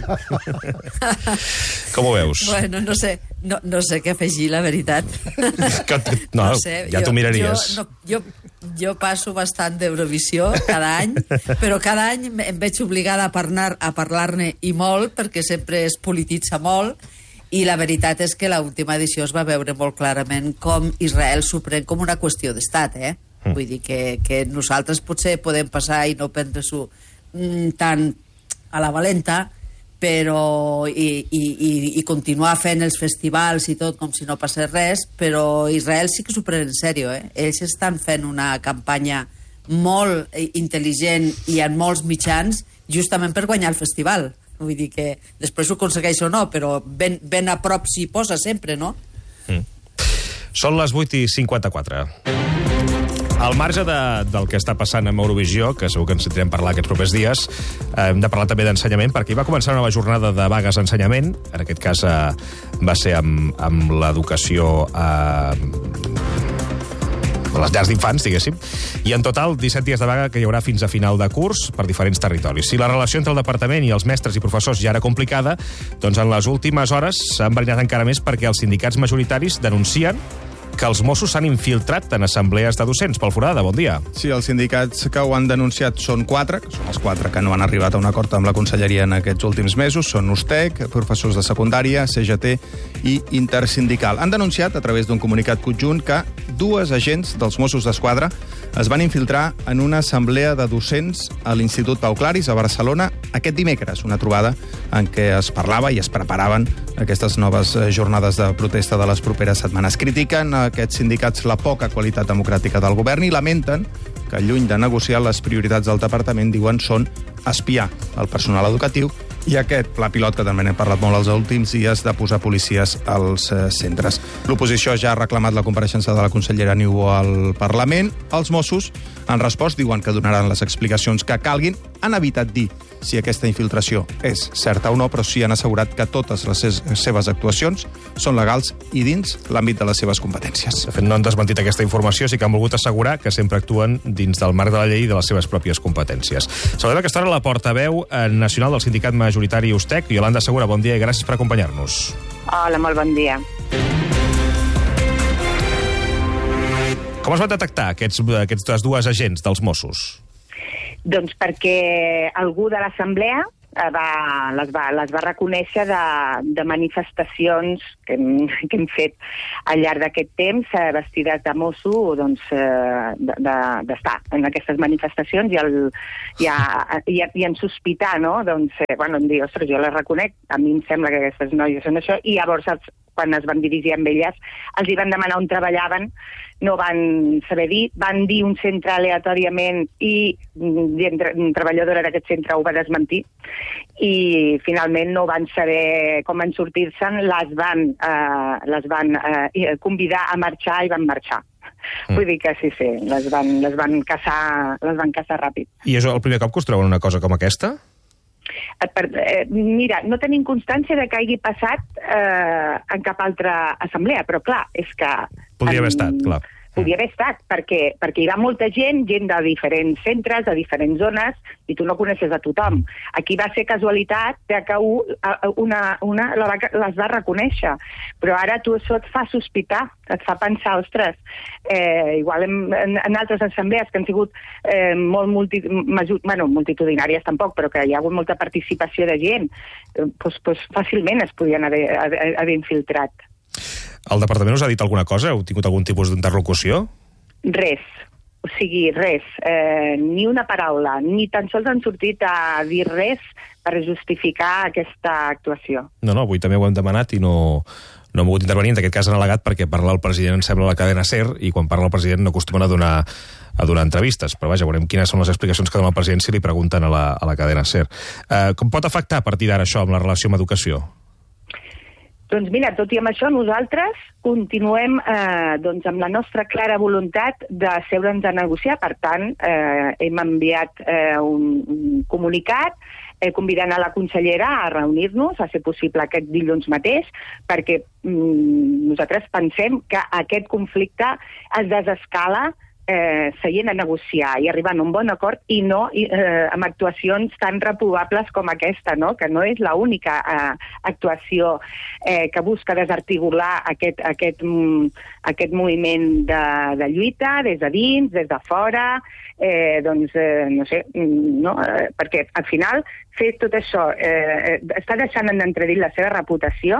Com ho veus? Bueno, no sé, no, no sé què afegir, la veritat. Que, no, no sé, ja t'ho miraries. Jo, no, jo, jo passo bastant d'Eurovisió cada any, però cada any em veig obligada a parlar- a parlar-ne i molt, perquè sempre es polititza molt, i la veritat és que l'última edició es va veure molt clarament com Israel s'ho pren com una qüestió d'estat, eh? Mm. Vull dir que, que nosaltres potser podem passar i no prendre-s'ho mm, tan a la valenta, però i, i, i, i continuar fent els festivals i tot com si no passés res, però Israel sí que s'ho pren en sèrio, eh? Ells estan fent una campanya molt intel·ligent i en molts mitjans justament per guanyar el festival. Vull dir que després ho aconsegueix o no, però ben, ben a prop s'hi posa sempre, no? Mm. Són les vuit i cinquanta-quatre. Al marge de, del que està passant amb Eurovisió, que segur que ens sentirem parlar aquests propers dies, eh, hem de parlar també d'ensenyament, perquè hi va començar una nova jornada de vagues d'ensenyament. En aquest cas eh, va ser amb, amb l'educació... Eh, les llars d'infants, diguéssim, i en total disset dies de vaga que hi haurà fins a final de curs per diferents territoris. Si la relació entre el departament i els mestres i professors ja era complicada, doncs en les últimes hores s'ha enverinat encara més perquè els sindicats majoritaris denuncien que els Mossos s'han infiltrat en assemblees de docents. Pol Forada, bon dia. Sí, els sindicats que ho han denunciat són quatre, que són els quatre que no han arribat a un acord amb la Conselleria en aquests últims mesos, són USTEC, professors de secundària, C G T i Intersindical. Han denunciat, a través d'un comunicat conjunt, que dues agents dels Mossos d'Esquadra es van infiltrar en una assemblea de docents a l'Institut Pau Claris, a Barcelona, aquest dimecres, una trobada en què es parlava i es preparaven aquestes noves jornades de protesta de les properes setmanes. Critiquen aquests sindicats la poca qualitat democràtica del govern i lamenten que, lluny de negociar les prioritats del departament, diuen són espiar el personal educatiu I aquest pla pilot, que també n'hem parlat molt els últims dies, de posar policies als eh, centres. L'oposició ja ha reclamat la compareixença de la consellera Niubó al Parlament. Els Mossos, en respost, diuen que donaran les explicacions que calguin. Han evitat dir si aquesta infiltració és certa o no, però sí han assegurat que totes les seves actuacions són legals i dins l'àmbit de les seves competències. De fet, no han desmentit aquesta informació, sí que han volgut assegurar que sempre actuen dins del marc de la llei i de les seves pròpies competències. Saludem aquesta hora la portaveu nacional del sindicat majoritari Ustec, Iolanda Segura. Bon dia i gràcies per acompanyar-nos. Hola, molt bon dia. Com es van detectar aquests, aquestes dues agents dels Mossos? Doncs perquè algú de l'Assemblea va, les, va, les va reconèixer de, de manifestacions que hem, que hem fet al llarg d'aquest temps, eh, vestides de mosso, doncs, eh, d'estar de, de, en aquestes manifestacions i, el, i, a, i, a, i en sospitar, no? Doncs, eh, bueno, em diu, ostres, jo les reconec, a mi em sembla que aquestes noies són això, i llavors els, quan es van dirigir amb elles, els hi van demanar on treballaven, no van saber dir, van dir un centre aleatòriament i un treballadora d'aquest centre ho va desmentir i finalment no van saber com en sortir-se'n, les van, eh, les van eh, convidar a marxar i van marxar. Mm. Vull dir que sí, sí, les van, les van caçar, les van caçar ràpid. I és el primer cop que us troben una cosa com aquesta? Per, eh, mira, no tenim constància de que hagi passat eh, en cap altra assemblea, però clar, és que... Podria haver estat, clar. Podria haver estat, perquè, perquè hi va molta gent, gent de diferents centres, de diferents zones, i tu no coneixes a tothom. Aquí va ser casualitat que una, una les va reconèixer, però ara tu això et fa sospitar, et fa pensar, ostres, eh, igual en, en, en altres assemblees que han sigut eh, molt multi, major, bueno, multitudinàries tampoc, però que hi ha hagut molta participació de gent, eh, doncs, doncs fàcilment es podien haver, haver, haver infiltrat. El departament us ha dit alguna cosa? Heu tingut algun tipus d'interlocució? Res. O sigui, res. Eh, ni una paraula. Ni tan sols han sortit a dir res per justificar aquesta actuació. No, no, avui també ho hem demanat i no, no hem pogut intervenir. En aquest cas han al·legat perquè parlar el president em sembla la cadena SER i quan parla el president no acostumen a donar, a donar entrevistes. Però vaja, veurem quines són les explicacions que dona el president si li pregunten a la, a la cadena SER. Eh, com pot afectar a partir d'ara això amb la relació amb educació? Doncs mira, tot i amb això, nosaltres continuem eh, doncs amb la nostra clara voluntat de seure'ns a negociar. Per tant, eh, hem enviat eh, un, un comunicat eh, convidant a la consellera a reunir-nos, a ser possible aquest dilluns mateix, perquè mm, nosaltres pensem que aquest conflicte es desescala Eh, seient a negociar i arribant a un bon acord i no eh, amb actuacions tan reprovables com aquesta, no? Que no és l'única eh, actuació eh, que busca desarticular aquest, aquest, mm, aquest moviment de, de lluita des de dins, des de fora, eh, doncs, eh, no sé, no? Eh, perquè al final fer tot això eh, està deixant en entredit la seva reputació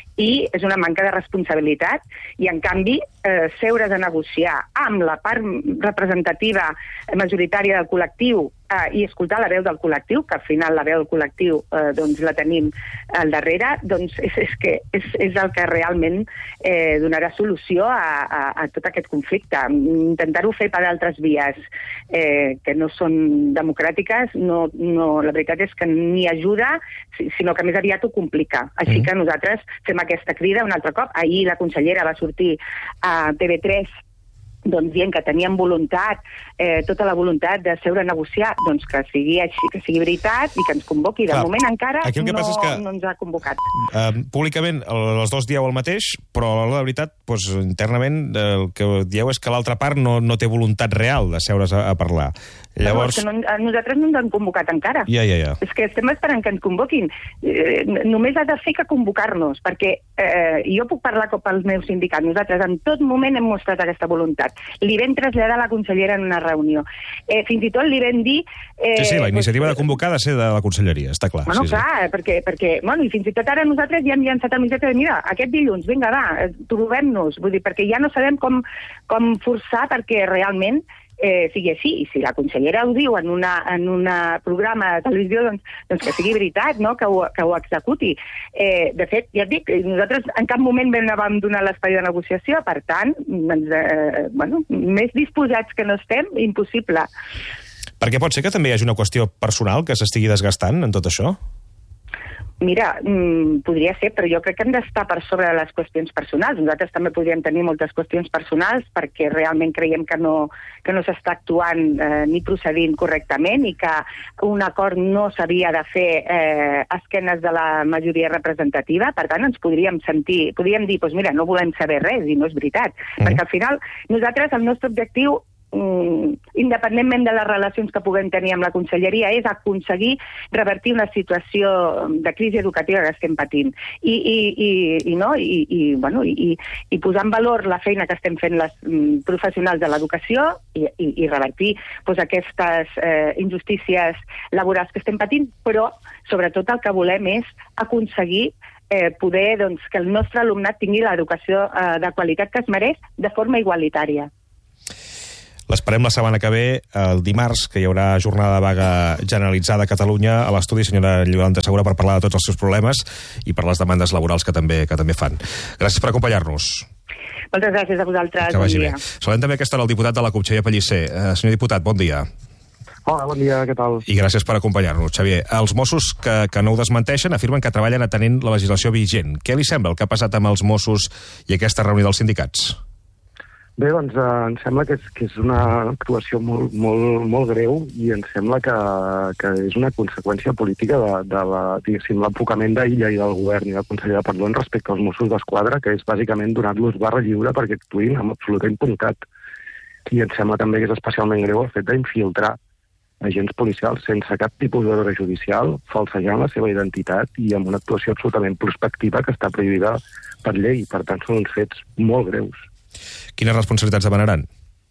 i és una manca de responsabilitat i, en canvi, eh, seure's a negociar amb la part representativa majoritària del col·lectiu eh, i escoltar la veu del col·lectiu, que al final la veu del col·lectiu eh, doncs la tenim al darrere, doncs és, és, que és, és el que realment eh, donarà solució a, a, a tot aquest conflicte. Intentar-ho fer per altres vies eh, que no són democràtiques, no, no, la veritat és que ni ajuda, sinó que més aviat ho complica. Així mm. que nosaltres fem aquesta crida un altre cop. Ahir la consellera va sortir a T V tres doncs dient que tenien voluntat, eh, tota la voluntat de seure a negociar, doncs que sigui així, que sigui veritat i que ens convoqui. De Clar, moment encara aquí el que no, passa és que, no ens ha convocat. Uh, públicament els dos dieu el mateix, però a la veritat, doncs, internament el que dieu és que l'altra part no, no té voluntat real de seure's a, a parlar. Llavors... No, no, nosaltres no ens han convocat encara. Ja, ja, ja. És que estem esperant que ens convoquin. Eh, només ha de fer que convocar-nos, perquè eh, jo puc parlar com pel meu sindicat. Nosaltres en tot moment hem mostrat aquesta voluntat. Li vam traslladar a la consellera en una reunió. Eh, fins i tot li vam dir... Eh, sí, sí, la iniciativa de convocar ha de ser de la conselleria, està clar. Bueno, sí, clar, sí. perquè, perquè bueno, i fins i tot ara nosaltres ja hem llançat el missatge de mira, aquest dilluns, vinga, va, trobem-nos, vull dir, perquè ja no sabem com, com forçar perquè realment eh, sigui així, i si la consellera ho diu en un en una programa de televisió, doncs, doncs que sigui veritat, no? que, ho, que ho executi. Eh, de fet, ja et dic, nosaltres en cap moment vam donar l'espai de negociació, per tant, doncs, eh, bueno, més disposats que no estem, impossible. Perquè pot ser que també hi hagi una qüestió personal que s'estigui desgastant en tot això? Mira, mm, podria ser, però jo crec que hem d'estar per sobre de les qüestions personals. Nosaltres també podríem tenir moltes qüestions personals perquè realment creiem que no, que no s'està actuant eh, ni procedint correctament i que un acord no s'havia de fer eh, a esquenes de la majoria representativa. Per tant, ens podríem sentir, podríem dir, doncs mira, no volem saber res, i no és veritat. Mm. Perquè al final, nosaltres, el nostre objectiu, Mm, independentment de les relacions que puguem tenir amb la conselleria, és aconseguir revertir una situació de crisi educativa que estem patint i, i, i, i, no? I, i, bueno, i, i posar en valor la feina que estem fent les mm, professionals de l'educació i, i, i revertir doncs, aquestes eh, injustícies laborals que estem patint, però sobretot el que volem és aconseguir eh, poder doncs, que el nostre alumnat tingui l'educació eh, de qualitat que es mereix de forma igualitària. L'esperem la setmana que ve, el dimarts, que hi haurà jornada de vaga generalitzada a Catalunya, a l'estudi, senyora Yolanda Segura, per parlar de tots els seus problemes i per les demandes laborals que també que també fan. Gràcies per acompanyar-nos. Moltes gràcies a vosaltres. Que vagi bon bé. dia. Saludem també aquesta hora el diputat de la CUP, Xavier Pellicer. Uh, senyor diputat, bon dia. Hola, bon dia, què tal? I gràcies per acompanyar-nos, Xavier. Els Mossos que, que no ho desmenteixen afirmen que treballen atenent la legislació vigent. Què li sembla el que ha passat amb els Mossos i aquesta reunió dels sindicats? Bé, doncs eh, em sembla que és, que és una actuació molt, molt, molt greu i em sembla que, que és una conseqüència política de, de la, diguéssim, l'enfocament d'Illa i del govern i del conseller de Perdón respecte als Mossos d'Esquadra, que és bàsicament donar-los barra lliure perquè actuïn amb absoluta impunitat. I em sembla també que és especialment greu el fet d'infiltrar agents policials sense cap tipus d'ordre judicial, falsejant la seva identitat i amb una actuació absolutament prospectiva que està prohibida per llei. Per tant, són uns fets molt greus. Quines responsabilitats demanaran?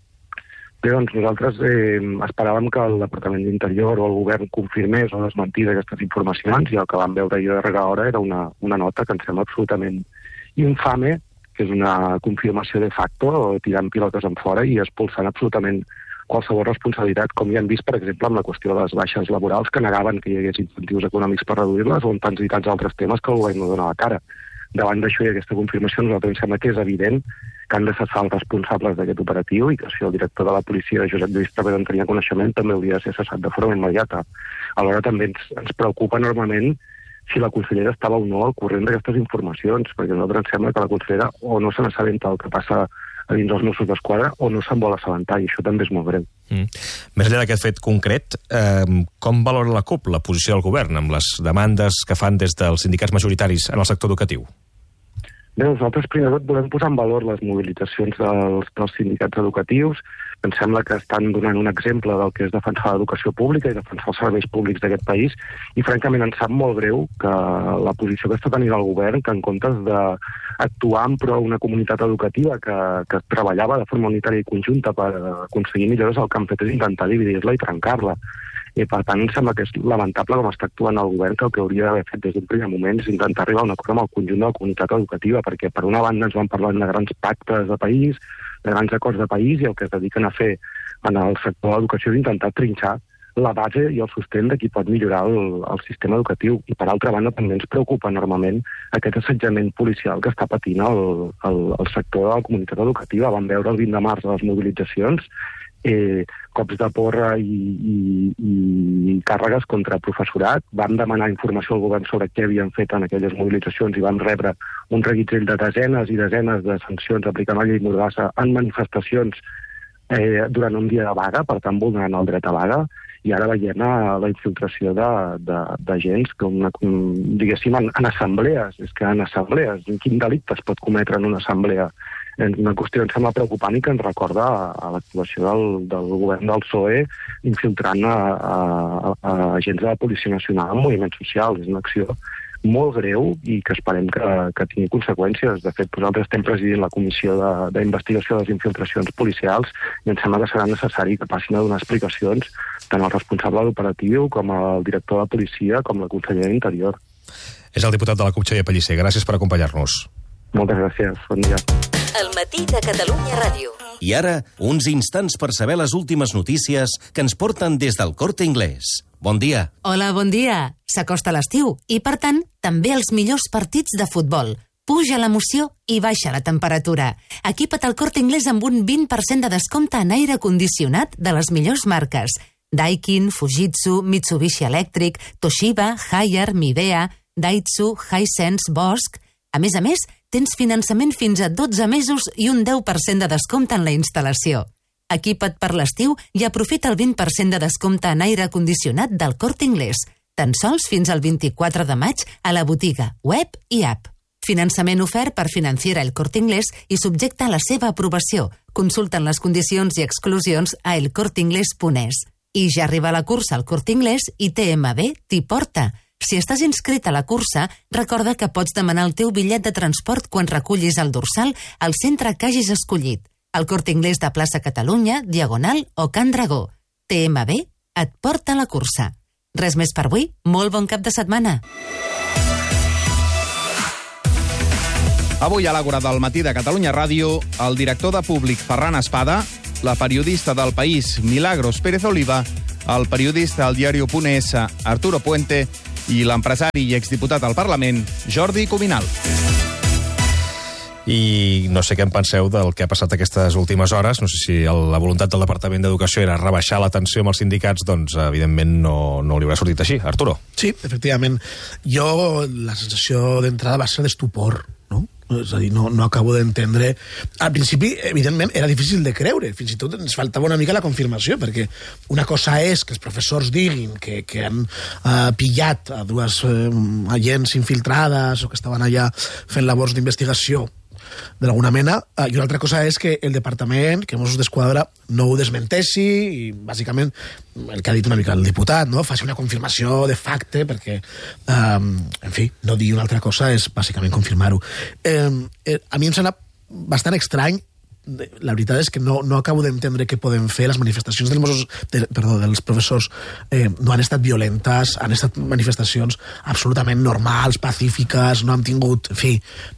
Bé, doncs nosaltres eh, esperàvem que el Departament d'Interior o el govern confirmés o desmentís aquestes informacions i el que vam veure ahir de darrera hora era una, una nota que ens sembla absolutament infame, que és una confirmació de facto, tirant pilotes en fora i expulsant absolutament qualsevol responsabilitat, com ja hem vist, per exemple, amb la qüestió de les baixes laborals, que negaven que hi hagués incentius econòmics per reduir-les, o en tants i tants altres temes que el govern no dona la cara. Davant d'això i aquesta confirmació, nosaltres ens sembla que és evident que han de cessar els responsables d'aquest operatiu i que si el director de la policia, Josep Lluís Traver, en tenia coneixement, també hauria de ser cessat de forma immediata. Alhora també ens, ens preocupa enormement si la consellera estava o no al corrent d'aquestes informacions, perquè a nosaltres ens sembla que la consellera o no se n'assabenta el que passa a dins dels Mossos d'Esquadra o no se'n vol assabentar, i això també és molt greu. Mm. Més enllà d'aquest fet concret, eh, com valora la CUP la posició del govern amb les demandes que fan des dels sindicats majoritaris en el sector educatiu? Bé, nosaltres primer de tot volem posar en valor les mobilitzacions dels, dels sindicats educatius. Ens sembla que estan donant un exemple del que és defensar l'educació pública i defensar els serveis públics d'aquest país, i francament ens sap molt greu que la posició que està tenint el govern, que en comptes d'actuar en pro una comunitat educativa que, que treballava de forma unitària i conjunta per aconseguir millores, el que han fet és intentar dividir-la i trencar-la. I per tant, em sembla que és lamentable com està actuant el govern, que el que hauria d'haver fet des d'un primer moment és intentar arribar a un acord amb el conjunt de la comunitat educativa, perquè per una banda ens van parlar de grans pactes de país, de grans acords de país, i el que es dediquen a fer en el sector de l'educació és intentar trinxar la base i el sostén de qui pot millorar el, el sistema educatiu. I per altra banda també ens preocupa enormement aquest assetjament policial que està patint el, el, el sector de la comunitat educativa. Vam veure el vint de març a les mobilitzacions eh, cops de porra i, i, i càrregues contra professorat. Vam demanar informació al govern sobre què havien fet en aquelles mobilitzacions i vam rebre un reguitzell de desenes i desenes de sancions aplicant la llei Mordassa en manifestacions eh, durant un dia de vaga, per tant vulnerant el dret a vaga, i ara veiem a la infiltració d'agents que, una, diguéssim, en, en assemblees. És que en assemblees, quin delicte es pot cometre en una assemblea? És una qüestió que em sembla preocupant i que ens recorda a, a l'actuació del, del govern del P S O E infiltrant a, a, a agents de la Policia Nacional en moviments socials. És una acció molt greu i que esperem que, que tingui conseqüències. De fet, nosaltres estem presidint la comissió d'investigació de, de les infiltracions policials i ens sembla que serà necessari que passin a donar explicacions tant el responsable d'operatiu com el director de policia com la consellera d'Interior. És el diputat de la CUP, Xavier Pellicer. Gràcies per acompanyar-nos. Moltes gràcies. Bon dia. El matí de Catalunya Ràdio. I ara, uns instants per saber les últimes notícies que ens porten des del Corte Inglés. Bon dia. Hola, bon dia. S'acosta l'estiu i, per tant, també els millors partits de futbol. Puja l'emoció i baixa la temperatura. Equipa't al Corte Inglés amb un vint per cent de descompte en aire condicionat de les millors marques. Daikin, Fujitsu, Mitsubishi Electric, Toshiba, Haier, Midea... Daihatsu, Hisense, Bosch... A més a més, tens finançament fins a dotze mesos i un deu per cent de descompte en la instal·lació. Equipa't per l'estiu i aprofita el vint per cent de descompte en aire condicionat del Corte Inglés. Tan sols fins al vint-i-quatre de maig a la botiga, web i app. Finançament ofert per Financiera El Corte Inglés i subjecte a la seva aprovació. Consulten les condicions i exclusions a el corte inglés punt es. I ja arriba la cursa al Corte Inglés i T M B t'hi porta. Si estàs inscrit a la cursa, recorda que pots demanar el teu bitllet de transport quan recullis el dorsal al centre que hagis escollit. El Corte Inglés de Plaça Catalunya, Diagonal o Can Dragó. T M B et porta a la cursa. Res més per avui. Molt bon cap de setmana. Avui a l'Àgora del matí de Catalunya Ràdio, el director de Públic Ferran Espada, la periodista del País Milagros Pérez Oliva, el periodista al diario.es Arturo Puente i l'empresari i exdiputat al Parlament Jordi Cuminal. I no sé què en penseu del que ha passat aquestes últimes hores. No sé si el, la voluntat del Departament d'Educació era rebaixar la tensió amb els sindicats, doncs evidentment no, no li haurà sortit així. Arturo. Sí, efectivament. Jo la sensació d'entrada va ser d'estupor, no? És a dir, no, no acabo d'entendre... Al principi, evidentment, era difícil de creure. Fins i tot ens faltava una mica la confirmació, perquè una cosa és que els professors diguin que, que han uh, pillat a dues uh, agents infiltrades o que estaven allà fent labors d'investigació d'alguna mena, uh, i una altra cosa és que el departament, que Mossos d'Esquadra, no ho desmenteixi i, bàsicament, el que ha dit una mica el diputat, no? Faci una confirmació de facte, perquè, um, en fi, no dir una altra cosa és, bàsicament, confirmar-ho. Eh, eh, a mi em sembla bastant estrany. La veritat és que no, no acabo d'entendre què podem fer. Les manifestacions dels Mossos, de, perdó, dels professors eh, no han estat violentes, han estat manifestacions absolutament normals, pacífiques, no han tingut, en fi,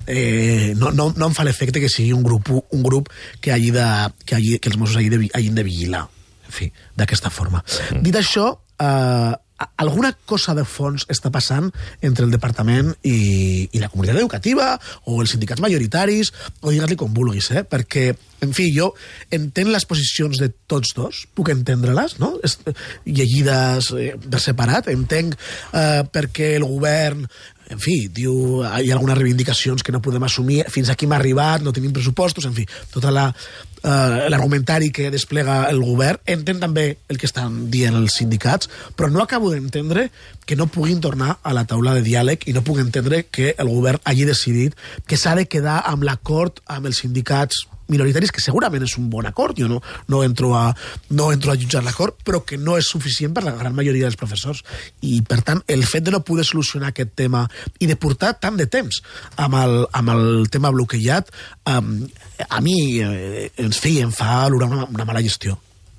eh, no, no, no em fa l'efecte que sigui un grup, un grup que, hagi de, que, hagi, que els Mossos hagi de, hagin de vigilar, en fi, d'aquesta forma. Mm. Dit això, eh, alguna cosa de fons està passant entre el departament i, i la comunitat educativa o els sindicats majoritaris, o digues-li com vulguis, eh? Perquè, en fi, jo entenc les posicions de tots dos, puc entendre-les, no? Llegides eh, per separat, entenc eh, perquè el govern, en fi, diu, hi ha algunes reivindicacions que no podem assumir, fins aquí hem arribat, no tenim pressupostos, en fi, tota la Uh, l'argumentari que desplega el govern. Entenc també el que estan dient els sindicats, però no acabo d'entendre que no puguin tornar a la taula de diàleg i no puc entendre que el govern hagi decidit que s'ha de quedar amb l'acord amb els sindicats minoritaris, que segurament és un bon acord, jo no, no, entro a, no entro a jutjar l'acord, però que no és suficient per la gran majoria dels professors. I, per tant, el fet de no poder solucionar aquest tema i de portar tant de temps amb el, amb el tema bloquejat, um, a mi, eh, ens fi, em fa olorar una, una mala gestió.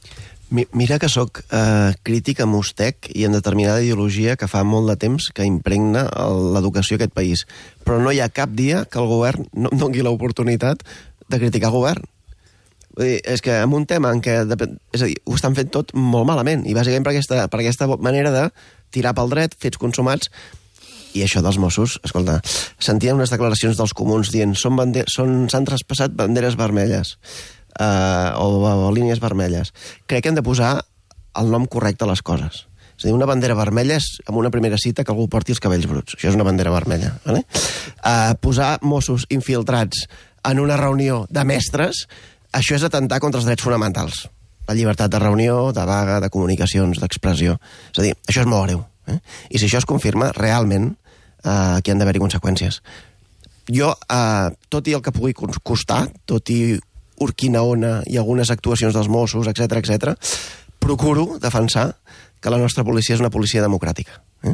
Mira que sóc eh, crític amb Ustec i en determinada ideologia que fa molt de temps que impregna l'educació a aquest país. Però no hi ha cap dia que el govern no em doni l'oportunitat de criticar el govern. Vull dir, és que en un tema en què, és a dir, ho estan fent tot molt malament, i bàsicament per aquesta, per aquesta manera de tirar pel dret, fets consumats, i això dels Mossos, escolta, sentíem unes declaracions dels comuns dient són bande- són, s'han traspassat banderes vermelles uh, o, o línies vermelles. Crec que hem de posar el nom correcte a les coses. És a dir, una bandera vermella és, amb una primera cita, que algú porti els cabells bruts. Això és una bandera vermella. Vale? Uh, posar Mossos infiltrats en una reunió de mestres, això és atentar contra els drets fonamentals. La llibertat de reunió, de vaga, de comunicacions, d'expressió. És a dir, això és molt greu. Eh? I si això es confirma, realment, eh, aquí han d'haver-hi conseqüències. Jo, eh, tot i el que pugui costar, tot i Urquinaona i algunes actuacions dels Mossos, etcètera, etcètera, procuro defensar que la nostra policia és una policia democràtica. Eh?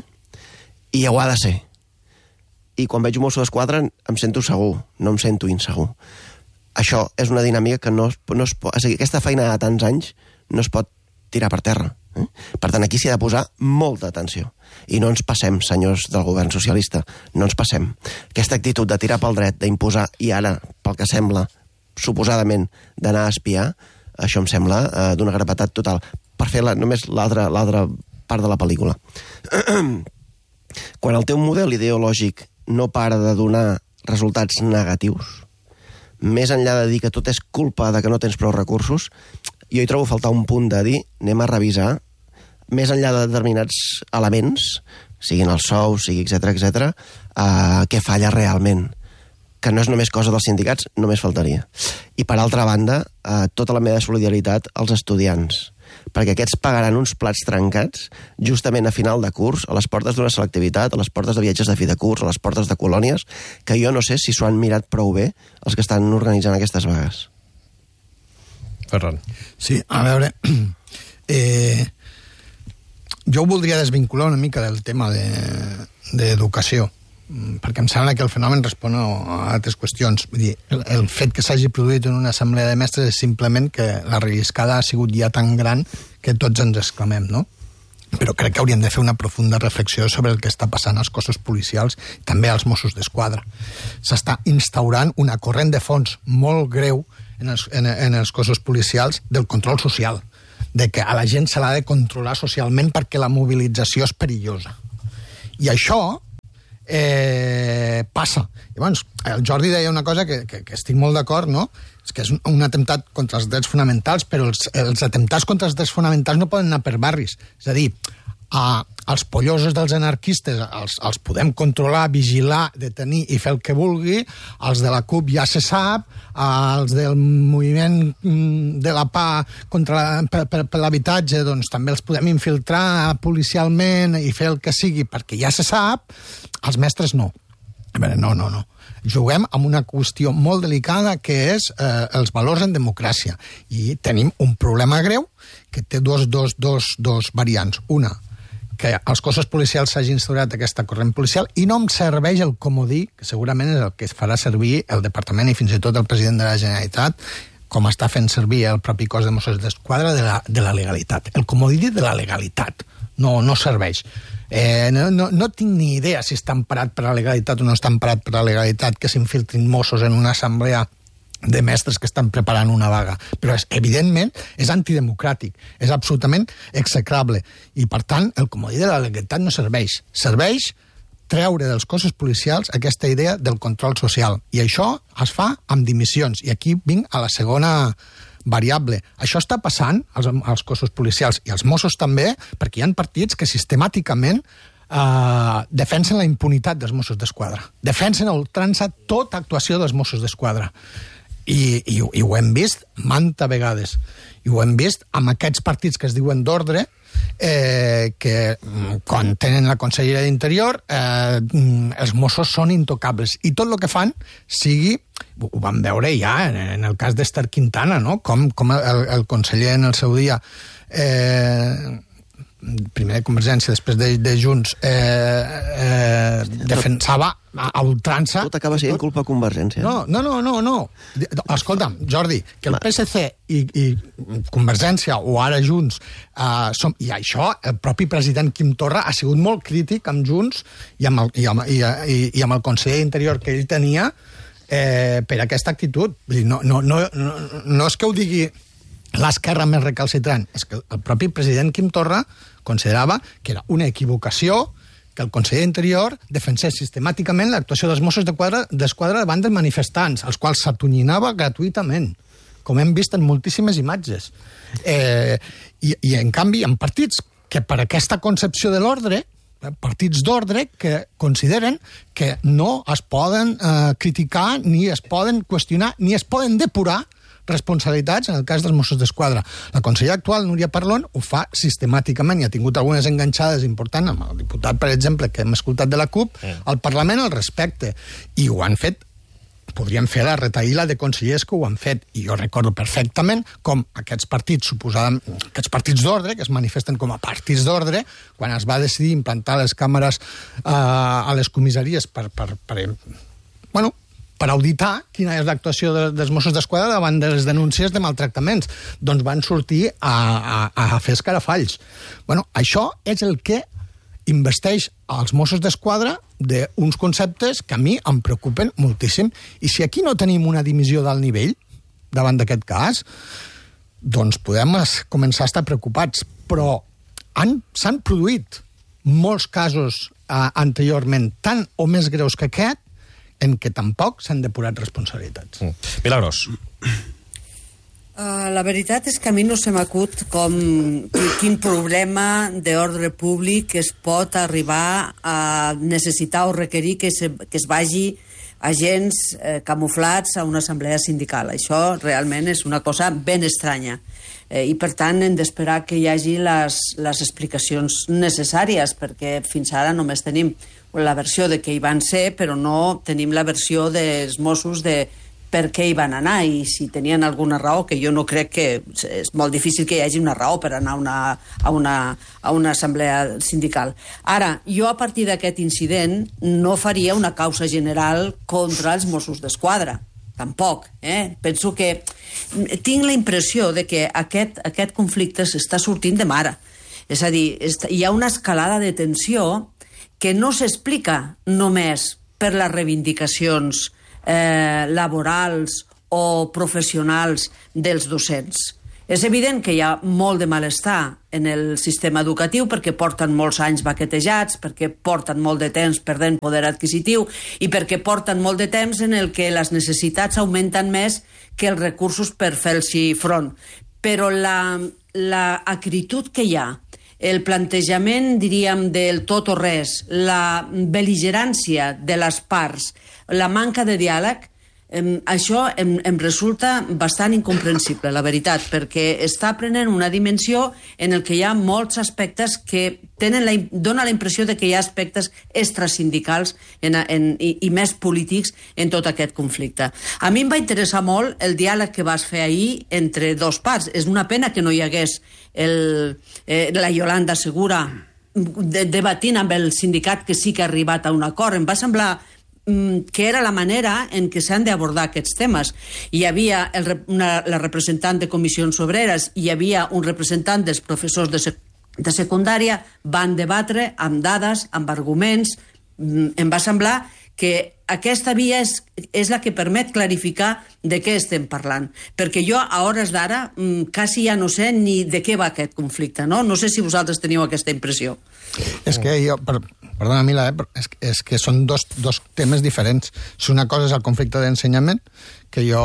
I ho ha de ser. I quan veig un Mosso d'Esquadra em sento segur, no em sento insegur. Això és una dinàmica que no es, no es pot... És a dir, aquesta feina de tants anys no es pot tirar per terra. Eh? Per tant, aquí s'hi ha de posar molta atenció. I no ens passem, senyors del govern socialista, no ens passem. Aquesta actitud de tirar pel dret, d'imposar, i ara, pel que sembla, suposadament, d'anar a espiar, això em sembla eh, d'una gravetat total. Per fer la, només l'altra l'altra part de la pel·lícula. Quan el teu model ideològic no para de donar resultats negatius, més enllà de dir que tot és culpa de que no tens prou recursos, jo hi trobo a faltar un punt de dir, anem a revisar, més enllà de determinats elements, siguin els sous, sigui etcètera etcètera, uh, què falla realment. Que no és només cosa dels sindicats, només faltaria. I per altra banda, uh, tota la meva solidaritat als estudiants, perquè aquests pagaran uns plats trencats justament a final de curs, a les portes d'una selectivitat, a les portes de viatges de fi de curs, a les portes de colònies, que jo no sé si s'ho han mirat prou bé els que estan organitzant aquestes vagues. Ferran. Sí, a veure... Eh, jo voldria desvincular una mica del tema d'educació, de, perquè em sembla que el fenomen respon a altres qüestions. Vull dir, el, el fet que s'hagi produït en una assemblea de mestres és simplement que la relliscada ha sigut ja tan gran que tots ens exclamem, no? Però crec que hauríem de fer una profunda reflexió sobre el que està passant als cossos policials, també als Mossos d'Esquadra. S'està instaurant una corrent de fons molt greu en els, en, en els cossos policials del control social, de que a la gent se l'ha de controlar socialment perquè la mobilització és perillosa. I això eh, passa. Llavors, el Jordi deia una cosa que, que, que estic molt d'acord, no? És que és un atemptat contra els drets fonamentals, però els, els atemptats contra els drets fonamentals no poden anar per barris. És a dir, a, els pollosos dels anarquistes els, els podem controlar, vigilar, detenir i fer el que vulgui, els de la CUP ja se sap, els del moviment de la PA contra la, per, per, per l'habitatge, doncs també els podem infiltrar policialment i fer el que sigui perquè ja se sap, els mestres no. A veure, no, no, no. Juguem amb una qüestió molt delicada que és eh, els valors en democràcia. I tenim un problema greu que té dos, dos, dos, dos variants. Una, que als cossos policials s'hagi instaurat aquesta corrent policial i no em serveix el comodí, que segurament és el que farà servir el Departament i fins i tot el president de la Generalitat, com està fent servir el propi cos de Mossos d'Esquadra, de la, de la legalitat. El comodí de la legalitat no, no serveix. Eh, no, no, no tinc ni idea si està emparat per la legalitat o no està emparat per la legalitat que s'infiltrin Mossos en una assemblea de mestres que estan preparant una vaga. Però, és, evidentment, és antidemocràtic, és absolutament execrable. I, per tant, el comodí de la legalitat no serveix. Serveix treure dels cossos policials aquesta idea del control social. I això es fa amb dimissions. I aquí vinc a la segona variable. Això està passant als, als cossos policials i als Mossos també, perquè hi ha partits que sistemàticament Uh, defensen la impunitat dels Mossos d'Esquadra. Defensen a ultrança tota actuació dels Mossos d'Esquadra. I, i, i ho hem vist manta vegades. I ho hem vist amb aquests partits que es diuen d'ordre, eh, que quan tenen la consellera d'Interior, eh, els Mossos són intocables. I tot el que fan sigui... Ho vam veure ja en el cas d'Ester Quintana, no? Com, com el, el conseller en el seu dia... Eh, primer de Convergència, després de, de Junts, eh, eh, defensava a, a ultrança... Tot acaba sent culpa de Convergència. No, no, no, no, no. Escolta'm, Jordi, que el P S C i, i Convergència, o ara Junts, eh, som, i això, el propi president Quim Torra ha sigut molt crític amb Junts i amb el, i amb, i, i, i amb el conseller d'Interior que ell tenia eh, per aquesta actitud. No, no, no, no, no és que ho digui l'esquerra més recalcitrant, és que el propi president Quim Torra considerava que era una equivocació que el conseller d'Interior defensés sistemàticament l'actuació dels Mossos d'Esquadra davant dels manifestants, els quals s'atonyinava gratuïtament, com hem vist en moltíssimes imatges. Eh, i, I, en canvi, hi ha partits que per aquesta concepció de l'ordre, partits d'ordre que consideren que no es poden eh, criticar, ni es poden qüestionar, ni es poden depurar responsabilitats en el cas dels Mossos d'Esquadra. La consellera actual, Núria Parlon, ho fa sistemàticament i ha tingut algunes enganxades importants amb el diputat, per exemple, que hem escoltat de la CUP, al Parlament al respecte. I ho han fet, podríem fer la retaïla de consellers que ho han fet. I jo recordo perfectament com aquests partits, suposadament, aquests partits d'ordre, que es manifesten com a partits d'ordre, quan es va decidir implantar les càmeres eh, a les comissaries per, per, per, bueno, per auditar quina és l'actuació de, dels Mossos d'Esquadra davant de les denúncies de maltractaments. Doncs van sortir a, a, a fer escarafalls. Bueno, això és el que investeix als Mossos d'Esquadra d'uns conceptes que a mi em preocupen moltíssim. I si aquí no tenim una dimissió d'alt nivell davant d'aquest cas, doncs podem començar a estar preocupats. Però s'han produït molts casos eh, anteriorment, tan o més greus que aquest, en què tampoc s'han depurat responsabilitats. Mm. Milagros. Uh, la veritat és que a mi no se m'acut com quin problema d'ordre públic es pot arribar a necessitar o requerir que, se, que es vagi agents eh, camuflats a una assemblea sindical. Això realment és una cosa ben estranya. Eh, I, per tant, hem d'esperar que hi hagi les, les explicacions necessàries, perquè fins ara només tenim la versió de què hi van ser, però no tenim la versió dels Mossos de per què hi van anar i si tenien alguna raó, que jo no crec que és molt difícil que hi hagi una raó per anar una, a, una, a una assemblea sindical. Ara, jo a partir d'aquest incident no faria una causa general contra els Mossos d'Esquadra, tampoc. Eh? Penso que tinc la impressió de que aquest, aquest conflicte s'està sortint de mare. És a dir, hi ha una escalada de tensió que no s'explica només per les reivindicacions Eh, laborals o professionals dels docents. És evident que hi ha molt de malestar en el sistema educatiu perquè porten molts anys baquetejats, perquè porten molt de temps perdent poder adquisitiu i perquè porten molt de temps en el que les necessitats augmenten més que els recursos per fer-s'hi front. Però la, la acritud que hi ha, el plantejament, diríem, del tot o res, la bel·ligerància de les parts, la manca de diàleg, eh, això em, em resulta bastant incomprensible, la veritat, perquè està prenent una dimensió en el que hi ha molts aspectes que tenen la, dona la impressió de que hi ha aspectes extrasindicals en, en, i, i més polítics en tot aquest conflicte. A mi em va interessar molt el diàleg que vas fer ahir entre dos parts. És una pena que no hi hagués el, eh, la Yolanda Segura de, debatint amb el sindicat que sí que ha arribat a un acord. Em va semblar que era la manera en què s'han d'abordar aquests temes. Hi havia el, una, la representant de Comissions Obreres, hi havia un representant dels professors de, sec, de secundària, van debatre amb dades, amb arguments. Em va semblar que aquesta via és, és la que permet clarificar de què estem parlant. Perquè jo, a hores d'ara, quasi ja no sé ni de què va aquest conflicte, no? No sé si vosaltres teniu aquesta impressió. És que jo, per, perdona Mila, eh, és, és que són dos, dos temes diferents. Si una cosa és el conflicte d'ensenyament, que jo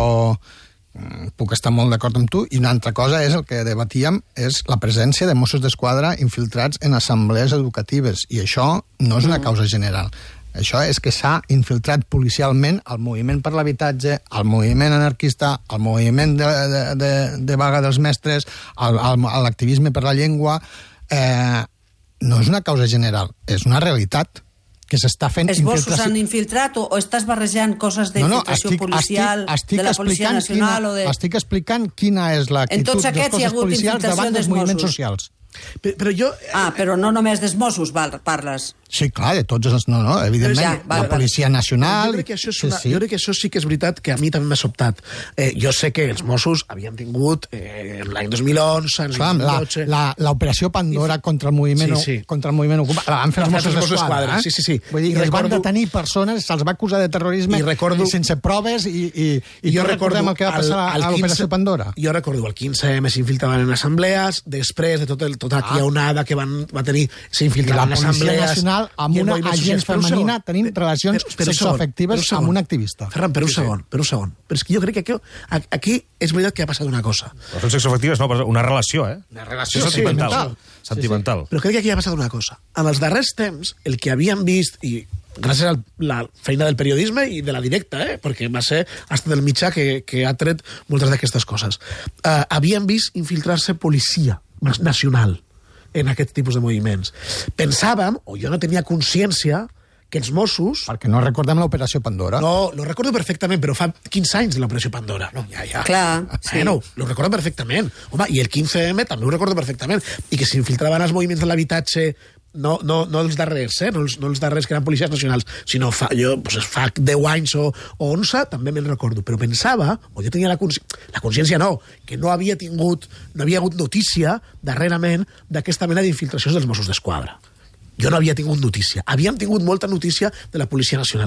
puc estar molt d'acord amb tu, i una altra cosa és el que debatíem, és la presència de Mossos d'Esquadra infiltrats en assemblees educatives, i això no és una causa general. Això és que s'ha infiltrat policialment el moviment per l'habitatge, el moviment anarquista, el moviment de, de, de, de vaga dels mestres, l'activisme per la llengua. Eh, no és una causa general, és una realitat que s'està fent... Els Mossos s'han infiltrat o, o estàs barrejant coses d'infiltració no, no, policial estic, estic de la Policia Nacional quina, o de... Estic explicant quina és l'actitud dels cossos policials davant dels moviments socials. Però, però jo... Ah, però no només dels Mossos parles. Sí, clar, de tots els... No, no, evidentment, ja, vale, la Policia vale. Nacional... Jo crec, que això és una, sí, sí. jo crec que això sí que és veritat que a mi també m'ha sobtat. Eh, jo sé que els Mossos havien tingut eh, l'any dos mil onze... Clar, dos mil dotze... L'operació Pandora contra el moviment, sí, sí. contra el moviment ocupat la van fer els Mossos d'Esquadra. Sí, sí, sí. Vull dir, I es recordo... van detenir persones, se'ls va acusar de terrorisme i recordo... i sense proves i, i, i jo recordem el que va passar al, a l'operació Pandora. Jo recordo el quinze eme s'infiltraven en assemblees, després de tot el, tota aquella ah. onada que van, va tenir, s'infiltraven en assemblees... I la Policia Nacional amb una agent femenina tenint relacions sexoafectives amb un activista. Ferran, per un sí, segon, sí. per un segon. Però és que jo crec que aquí, aquí és veritat que ha passat una cosa. No són sexoafectives, no, una relació, eh? Una relació sí, sentimental. Sí, sentimental. Sí, sí. Però crec que aquí ha passat una cosa. En els darrers temps, el que havíem vist, i gràcies a la feina del periodisme i de la directa, eh? perquè va ser hasta del mitjà que, que ha tret moltes d'aquestes coses, uh, havíem vist infiltrar-se policia nacional en aquest tipus de moviments. Pensàvem, o jo no tenia consciència, que els Mossos... Perquè no recordem l'operació Pandora. No, lo recordo perfectament, però fa quinze anys de l'operació Pandora. No, ja, ja. Clar, sí. Bueno, lo recordo perfectament. Home, i el quinze eme també ho recordo perfectament. I que s'infiltraven els moviments de l'habitatge, no, no, no els darrers, eh? no, els, no els darrers que eren policies nacionals, sinó fa, jo, pues, fa deu anys o, o onze, també me'n recordo. Però pensava, o jo tenia la consciència, la consciència no, que no havia tingut, no havia hagut notícia darrerament d'aquesta mena d'infiltracions dels Mossos d'Esquadra. Jo no havia tingut notícia. Havíem tingut molta notícia de la Policia Nacional.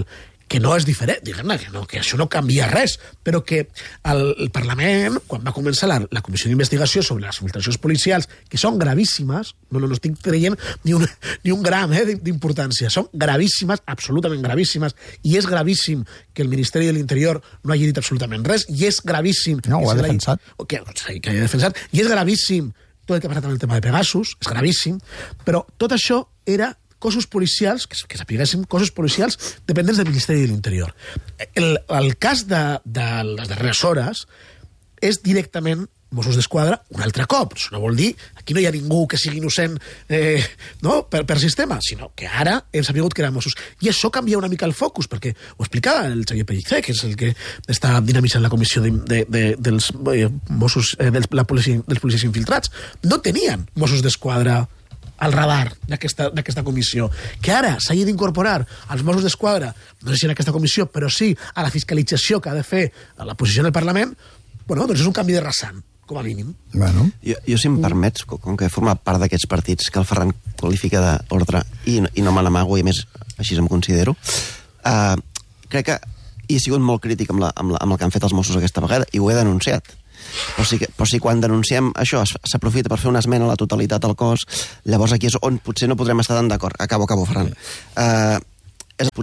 que no és diferent, diguem-ne, que, no, que això no canvia res, però que el, el Parlament, quan va començar la, la comissió d'investigació sobre les filtracions policials, que són gravíssimes, no, no, no estic traient ni un, ni un gram eh, d'importància, són gravíssimes, absolutament gravíssimes, i és gravíssim que el Ministeri de l'Interior no hagi dit absolutament res, i és gravíssim... No, ho ha defensat. Que, que hagi defensat, i és gravíssim tot el que ha passat amb el tema de Pegasus, és gravíssim, però tot això era cossos policials, que, que sapiguéssim, cossos policials dependents del Ministeri de l'Interior. El, el cas de, de les darreres hores és directament Mossos d'Esquadra un altre cop. Això no vol dir, aquí no hi ha ningú que sigui innocent eh, no? per, per sistema, sinó que ara hem sabut que eren Mossos. I això canvia una mica el focus, perquè ho explicava el Xavier Pellicer, que és el que està dinamitzant la comissió de, de, de, dels eh, Mossos, eh, dels, la policia, dels policies infiltrats. No tenien Mossos d'Esquadra al radar d'aquesta comissió, que ara s'hagi d'incorporar als Mossos d'Esquadra, no sé si en aquesta comissió, però sí a la fiscalització que ha de fer a la posició del Parlament, bueno, doncs és un canvi de rasant, com a mínim. Bueno. Jo, jo si em permets, com que forma part d'aquests partits que el Ferran qualifica d'ordre i, i no me n'amago, i a més així em considero, uh, crec que he sigut molt crític amb, la, amb, la, amb el que han fet els Mossos aquesta vegada, i ho he denunciat. Però si, però si quan denunciem això s'aprofita per fer una esmena a la totalitat al cos, llavors aquí és on potser no podrem estar tan d'acord. Acabo, acabo, Ferran. Uh, és,